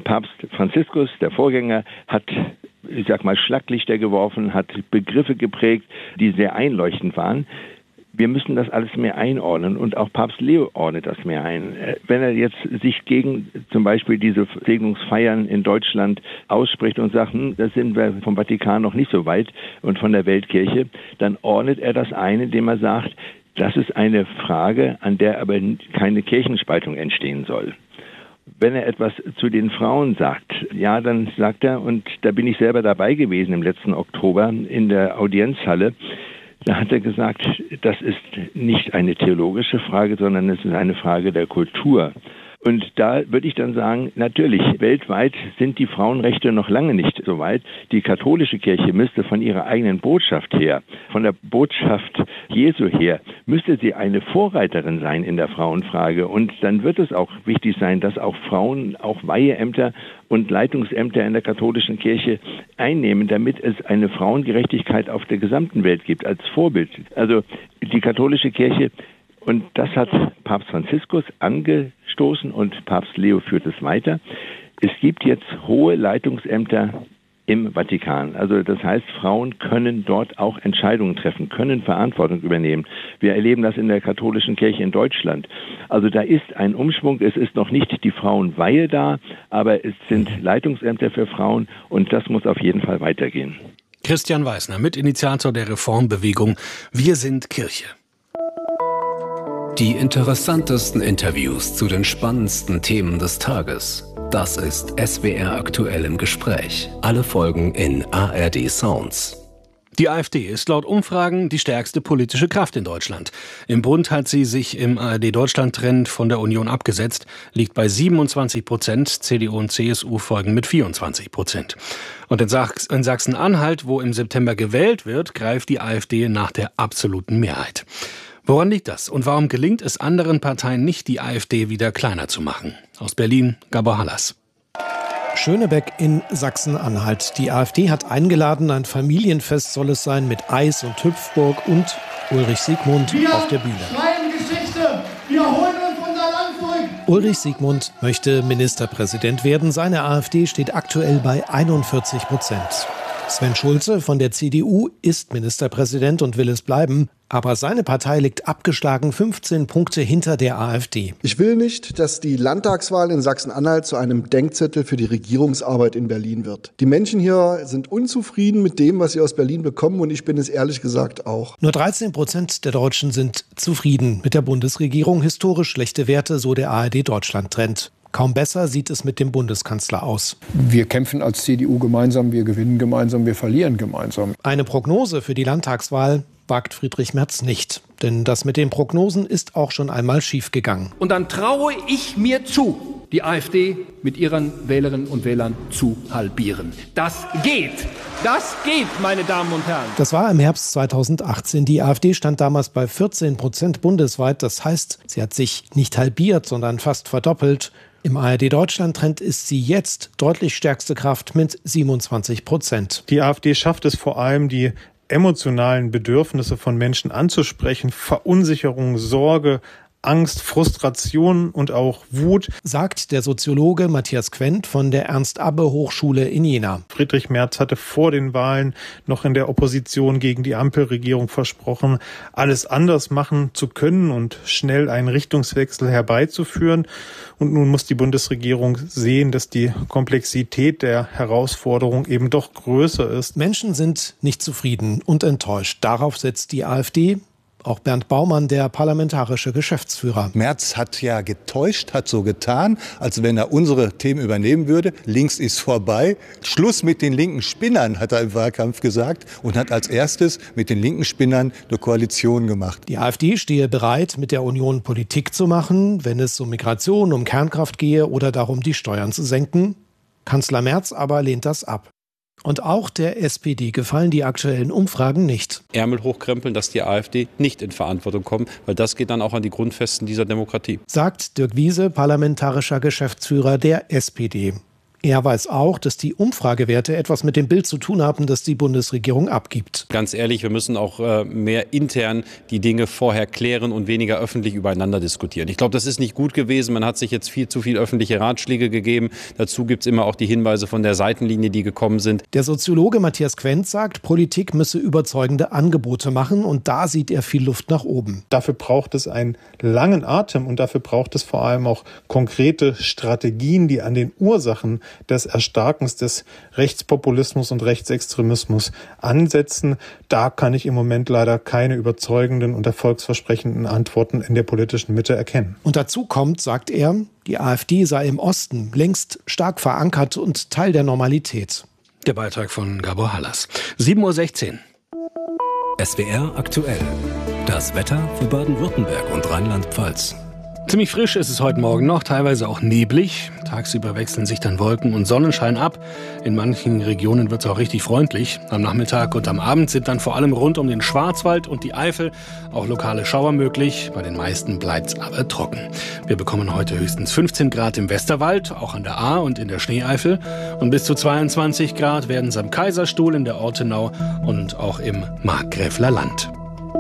Papst Franziskus, der Vorgänger, hat, ich sag mal, Schlaglichter geworfen, hat Begriffe geprägt, die sehr einleuchtend waren. Wir müssen das alles mehr einordnen und auch Papst Leo ordnet das mehr ein. Wenn er jetzt sich gegen zum Beispiel diese Segnungsfeiern in Deutschland ausspricht und sagt, da sind wir vom Vatikan noch nicht so weit und von der Weltkirche, dann ordnet er das ein, indem er sagt, das ist eine Frage, an der aber keine Kirchenspaltung entstehen soll. Wenn er etwas zu den Frauen sagt, ja, dann sagt er, und da bin ich selber dabei gewesen im letzten Oktober in der Audienzhalle, da hat er gesagt, das ist nicht eine theologische Frage, sondern es ist eine Frage der Kultur. Und da würde ich dann sagen, natürlich, weltweit sind die Frauenrechte noch lange nicht so weit. Die katholische Kirche müsste von ihrer eigenen Botschaft her, von der Botschaft Jesu her, müsste sie eine Vorreiterin sein in der Frauenfrage. Und dann wird es auch wichtig sein, dass auch Frauen auch Weiheämter und Leitungsämter in der katholischen Kirche einnehmen, damit es eine Frauengerechtigkeit auf der gesamten Welt gibt als Vorbild. Also die katholische Kirche, und das hat Papst Franziskus angestoßen und Papst Leo führt es weiter. Es gibt jetzt hohe Leitungsämter im Vatikan. Also das heißt, Frauen können dort auch Entscheidungen treffen, können Verantwortung übernehmen. Wir erleben das in der katholischen Kirche in Deutschland. Also da ist ein Umschwung. Es ist noch nicht die Frauenweihe da, aber es sind Leitungsämter für Frauen und das muss auf jeden Fall weitergehen. Christian Weisner, Mitinitiator der Reformbewegung Wir sind Kirche. Die interessantesten Interviews zu den spannendsten Themen des Tages. Das ist SWR aktuell im Gespräch. Alle Folgen in ARD Sounds. Die AfD ist laut Umfragen die stärkste politische Kraft in Deutschland. Im Bund hat sie sich im ARD-Deutschland-Trend von der Union abgesetzt, liegt bei 27%, CDU und CSU folgen mit 24%. Und in Sachsen-Anhalt, wo im September gewählt wird, greift die AfD nach der absoluten Mehrheit. Woran liegt das? Und warum gelingt es anderen Parteien nicht, die AfD wieder kleiner zu machen? Aus Berlin, Gabor Hallas. Schönebeck in Sachsen-Anhalt. Die AfD hat eingeladen, ein Familienfest soll es sein mit Eis und Hüpfburg und Ulrich Siegmund auf der Bühne. Wir schreiben Geschichte, wir holen uns unser Land zurück. Ulrich Siegmund möchte Ministerpräsident werden. Seine AfD steht aktuell bei 41%. Sven Schulze von der CDU ist Ministerpräsident und will es bleiben. Aber seine Partei liegt abgeschlagen 15 Punkte hinter der AfD. Ich will nicht, dass die Landtagswahl in Sachsen-Anhalt zu einem Denkzettel für die Regierungsarbeit in Berlin wird. Die Menschen hier sind unzufrieden mit dem, was sie aus Berlin bekommen und ich bin es ehrlich gesagt auch. Nur 13% der Deutschen sind zufrieden mit der Bundesregierung. Historisch schlechte Werte, so der ARD-Deutschland-Trend. Kaum besser sieht es mit dem Bundeskanzler aus. Wir kämpfen als CDU gemeinsam, wir gewinnen gemeinsam, wir verlieren gemeinsam. Eine Prognose für die Landtagswahl wagt Friedrich Merz nicht. Denn das mit den Prognosen ist auch schon einmal schiefgegangen. Und dann traue ich mir zu, die AfD mit ihren Wählerinnen und Wählern zu halbieren. Das geht, meine Damen und Herren. Das war im Herbst 2018. Die AfD stand damals bei 14% bundesweit. Das heißt, sie hat sich nicht halbiert, sondern fast verdoppelt. Im ARD-Deutschland-Trend ist sie jetzt deutlich stärkste Kraft mit 27%. Die AfD schafft es vor allem, die emotionalen Bedürfnisse von Menschen anzusprechen, Verunsicherung, Sorge, Angst, Frustration und auch Wut, sagt der Soziologe Matthias Quent von der Ernst-Abbe-Hochschule in Jena. Friedrich Merz hatte vor den Wahlen noch in der Opposition gegen die Ampelregierung versprochen, alles anders machen zu können und schnell einen Richtungswechsel herbeizuführen. Und nun muss die Bundesregierung sehen, dass die Komplexität der Herausforderung eben doch größer ist. Menschen sind nicht zufrieden und enttäuscht. Darauf setzt die AfD. Auch Bernd Baumann, der parlamentarische Geschäftsführer. Merz hat ja getäuscht, hat so getan, als wenn er unsere Themen übernehmen würde. Links ist vorbei. Schluss mit den linken Spinnern, hat er im Wahlkampf gesagt. Und hat als erstes mit den linken Spinnern eine Koalition gemacht. Die AfD stehe bereit, mit der Union Politik zu machen, wenn es um Migration, um Kernkraft gehe oder darum, die Steuern zu senken. Kanzler Merz aber lehnt das ab. Und auch der SPD gefallen die aktuellen Umfragen nicht. Ärmel hochkrempeln, dass die AfD nicht in Verantwortung kommt, weil das geht dann auch an die Grundfesten dieser Demokratie. Sagt Dirk Wiese, parlamentarischer Geschäftsführer der SPD. Er weiß auch, dass die Umfragewerte etwas mit dem Bild zu tun haben, das die Bundesregierung abgibt. Ganz ehrlich, wir müssen auch mehr intern die Dinge vorher klären und weniger öffentlich übereinander diskutieren. Ich glaube, das ist nicht gut gewesen. Man hat sich jetzt viel zu viel öffentliche Ratschläge gegeben. Dazu gibt es immer auch die Hinweise von der Seitenlinie, die gekommen sind. Der Soziologe Matthias Quenz sagt, Politik müsse überzeugende Angebote machen und da sieht er viel Luft nach oben. Dafür braucht es einen langen Atem und dafür braucht es vor allem auch konkrete Strategien, die an den Ursachen des Erstarkens des Rechtspopulismus und Rechtsextremismus ansetzen. Da kann ich im Moment leider keine überzeugenden und erfolgsversprechenden Antworten in der politischen Mitte erkennen. Und dazu kommt, sagt er, die AfD sei im Osten längst stark verankert und Teil der Normalität. Der Beitrag von Gabor Hallas. 7:16 Uhr. SWR aktuell. Das Wetter für Baden-Württemberg und Rheinland-Pfalz. Ziemlich frisch ist es heute Morgen noch, teilweise auch neblig. Tagsüber wechseln sich dann Wolken und Sonnenschein ab. In manchen Regionen wird es auch richtig freundlich. Am Nachmittag und am Abend sind dann vor allem rund um den Schwarzwald und die Eifel auch lokale Schauer möglich. Bei den meisten bleibt es aber trocken. Wir bekommen heute höchstens 15 Grad im Westerwald, auch an der Ahr und in der Schneeeifel. Und bis zu 22 Grad werden es am Kaiserstuhl, in der Ortenau und auch im Markgräfler Land.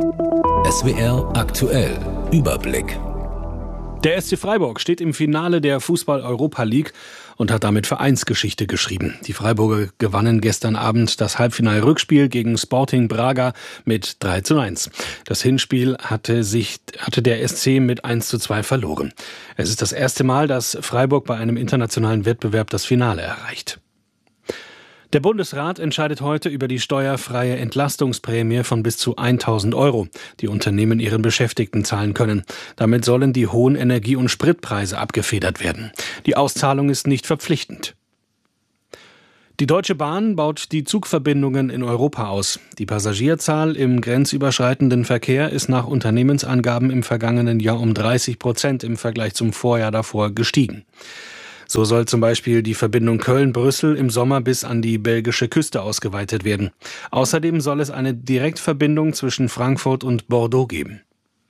SWR aktuell. Überblick. Der SC Freiburg steht im Finale der Fußball-Europa League und hat damit Vereinsgeschichte geschrieben. Die Freiburger gewannen gestern Abend das Halbfinal-Rückspiel gegen Sporting Braga mit 3:1. Das Hinspiel hatte der SC mit 1:2 verloren. Es ist das erste Mal, dass Freiburg bei einem internationalen Wettbewerb das Finale erreicht. Der Bundesrat entscheidet heute über die steuerfreie Entlastungsprämie von bis zu 1.000 €, die Unternehmen ihren Beschäftigten zahlen können. Damit sollen die hohen Energie- und Spritpreise abgefedert werden. Die Auszahlung ist nicht verpflichtend. Die Deutsche Bahn baut die Zugverbindungen in Europa aus. Die Passagierzahl im grenzüberschreitenden Verkehr ist nach Unternehmensangaben im vergangenen Jahr um 30% im Vergleich zum Vorjahr davor gestiegen. So soll zum Beispiel die Verbindung Köln-Brüssel im Sommer bis an die belgische Küste ausgeweitet werden. Außerdem soll es eine Direktverbindung zwischen Frankfurt und Bordeaux geben.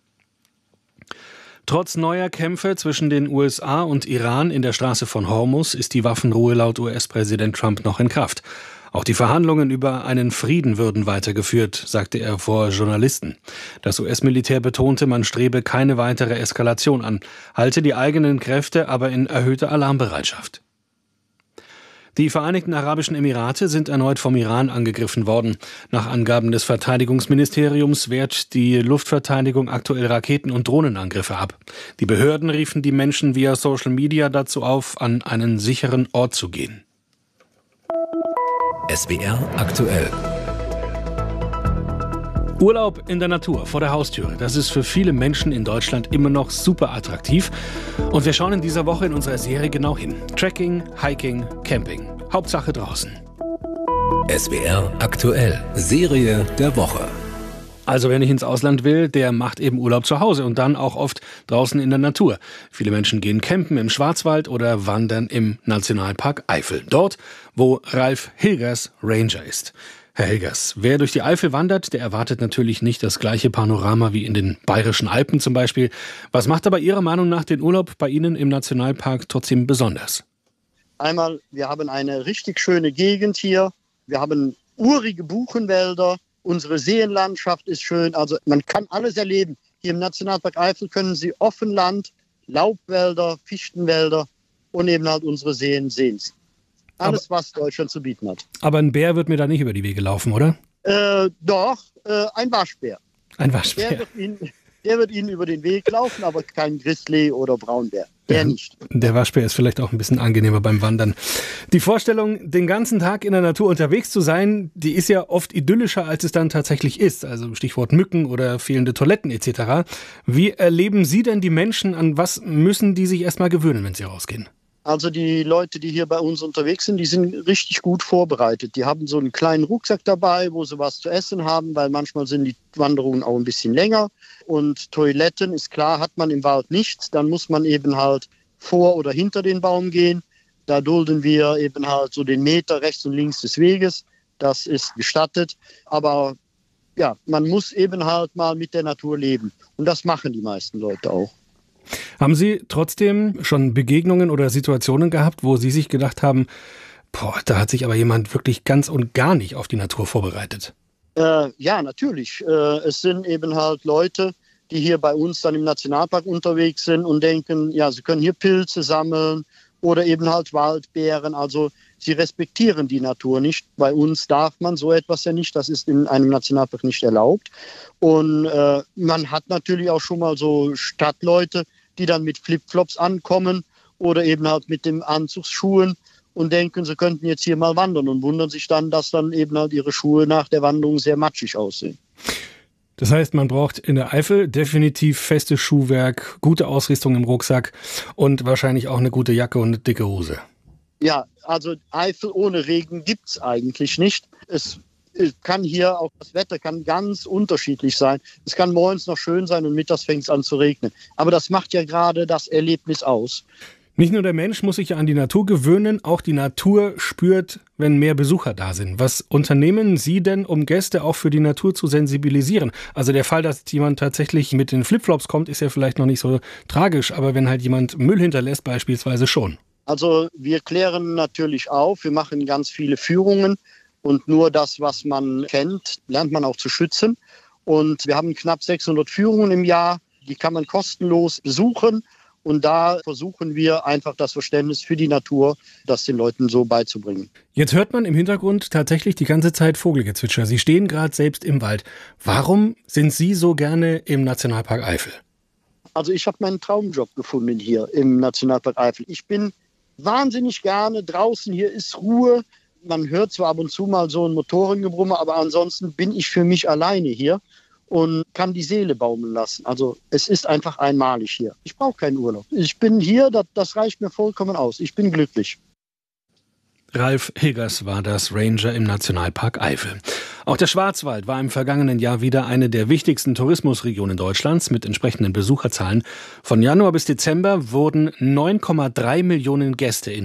Trotz neuer Kämpfe zwischen den USA und Iran in der Straße von Hormuz ist die Waffenruhe laut US-Präsident Trump noch in Kraft. Auch die Verhandlungen über einen Frieden würden weitergeführt, sagte er vor Journalisten. Das US-Militär betonte, man strebe keine weitere Eskalation an, halte die eigenen Kräfte aber in erhöhter Alarmbereitschaft. Die Vereinigten Arabischen Emirate sind erneut vom Iran angegriffen worden. Nach Angaben des Verteidigungsministeriums wehrt die Luftverteidigung aktuell Raketen- und Drohnenangriffe ab. Die Behörden riefen die Menschen via Social Media dazu auf, an einen sicheren Ort zu gehen. SWR aktuell. Urlaub in der Natur, vor der Haustüre. Das ist für viele Menschen in Deutschland immer noch super attraktiv. Und wir schauen in dieser Woche in unserer Serie genau hin. Trekking, Hiking, Camping. Hauptsache draußen. SWR aktuell. Serie der Woche. Also wer nicht ins Ausland will, der macht eben Urlaub zu Hause und dann auch oft draußen in der Natur. Viele Menschen gehen campen im Schwarzwald oder wandern im Nationalpark Eifel. Dort, wo Ralf Hilgers Ranger ist. Herr Hilgers, wer durch die Eifel wandert, der erwartet natürlich nicht das gleiche Panorama wie in den Bayerischen Alpen zum Beispiel. Was macht aber Ihrer Meinung nach den Urlaub bei Ihnen im Nationalpark trotzdem besonders? Einmal, wir haben eine richtig schöne Gegend hier. Wir haben urige Buchenwälder. Unsere Seenlandschaft ist schön. Also man kann alles erleben. Hier im Nationalpark Eifel können Sie Offenland, Laubwälder, Fichtenwälder und eben halt unsere Seen sehen. Alles, was Deutschland zu bieten hat. Aber ein Bär wird mir da nicht über die Wege laufen, oder? Doch, ein Waschbär. Ein Waschbär. Der wird Ihnen über den Weg laufen, aber kein Grizzly oder Braunbär. Der nicht. Der Waschbär ist vielleicht auch ein bisschen angenehmer beim Wandern. Die Vorstellung, den ganzen Tag in der Natur unterwegs zu sein, die ist ja oft idyllischer, als es dann tatsächlich ist. Also Stichwort Mücken oder fehlende Toiletten etc. Wie erleben Sie denn die Menschen? An was müssen die sich erstmal gewöhnen, wenn sie rausgehen? Also die Leute, die hier bei uns unterwegs sind, die sind richtig gut vorbereitet. Die haben so einen kleinen Rucksack dabei, wo sie was zu essen haben, weil manchmal sind die Wanderungen auch ein bisschen länger. Und Toiletten, ist klar, hat man im Wald nicht. Dann muss man eben halt vor oder hinter den Baum gehen. Da dulden wir eben halt so den Meter rechts und links des Weges. Das ist gestattet. Aber ja, man muss eben halt mal mit der Natur leben. Und das machen die meisten Leute auch. Haben Sie trotzdem schon Begegnungen oder Situationen gehabt, wo Sie sich gedacht haben, da hat sich aber jemand wirklich ganz und gar nicht auf die Natur vorbereitet? Ja, natürlich. Es sind eben halt Leute, die hier bei uns dann im Nationalpark unterwegs sind und denken, ja, sie können hier Pilze sammeln oder eben halt Waldbeeren. Also sie respektieren die Natur nicht. Bei uns darf man so etwas ja nicht. Das ist in einem Nationalpark nicht erlaubt. Und man hat natürlich auch schon mal so Stadtleute, die dann mit Flipflops ankommen oder eben halt mit den Anzugsschuhen und denken, sie könnten jetzt hier mal wandern und wundern sich dann, dass dann eben halt ihre Schuhe nach der Wanderung sehr matschig aussehen. Das heißt, man braucht in der Eifel definitiv festes Schuhwerk, gute Ausrüstung im Rucksack und wahrscheinlich auch eine gute Jacke und eine dicke Hose. Ja, also Eifel ohne Regen gibt es eigentlich nicht. Es kann hier auch, das Wetter kann ganz unterschiedlich sein. Es kann morgens noch schön sein und mittags fängt es an zu regnen. Aber das macht ja gerade das Erlebnis aus. Nicht nur der Mensch muss sich ja an die Natur gewöhnen, auch die Natur spürt, wenn mehr Besucher da sind. Was unternehmen Sie denn, um Gäste auch für die Natur zu sensibilisieren? Also der Fall, dass jemand tatsächlich mit den Flipflops kommt, ist ja vielleicht noch nicht so tragisch, aber wenn halt jemand Müll hinterlässt beispielsweise schon. Also wir klären natürlich auf, wir machen ganz viele Führungen und nur das, was man kennt, lernt man auch zu schützen. Und wir haben knapp 600 Führungen im Jahr, die kann man kostenlos besuchen. Und da versuchen wir einfach das Verständnis für die Natur, das den Leuten so beizubringen. Jetzt hört man im Hintergrund tatsächlich die ganze Zeit Vogelgezwitscher. Sie stehen gerade selbst im Wald. Warum sind Sie so gerne im Nationalpark Eifel? Also ich habe meinen Traumjob gefunden hier im Nationalpark Eifel. Ich bin wahnsinnig gerne draußen. Hier ist Ruhe. Man hört zwar ab und zu mal so ein Motorengebrummer, aber ansonsten bin ich für mich alleine hier und kann die Seele baumeln lassen. Also es ist einfach einmalig hier. Ich brauche keinen Urlaub. Ich bin hier, das reicht mir vollkommen aus. Ich bin glücklich. Ralf Higgers war das, Ranger im Nationalpark Eifel. Auch der Schwarzwald war im vergangenen Jahr wieder eine der wichtigsten Tourismusregionen Deutschlands mit entsprechenden Besucherzahlen. Von Januar bis Dezember wurden 9,3 Millionen Gäste in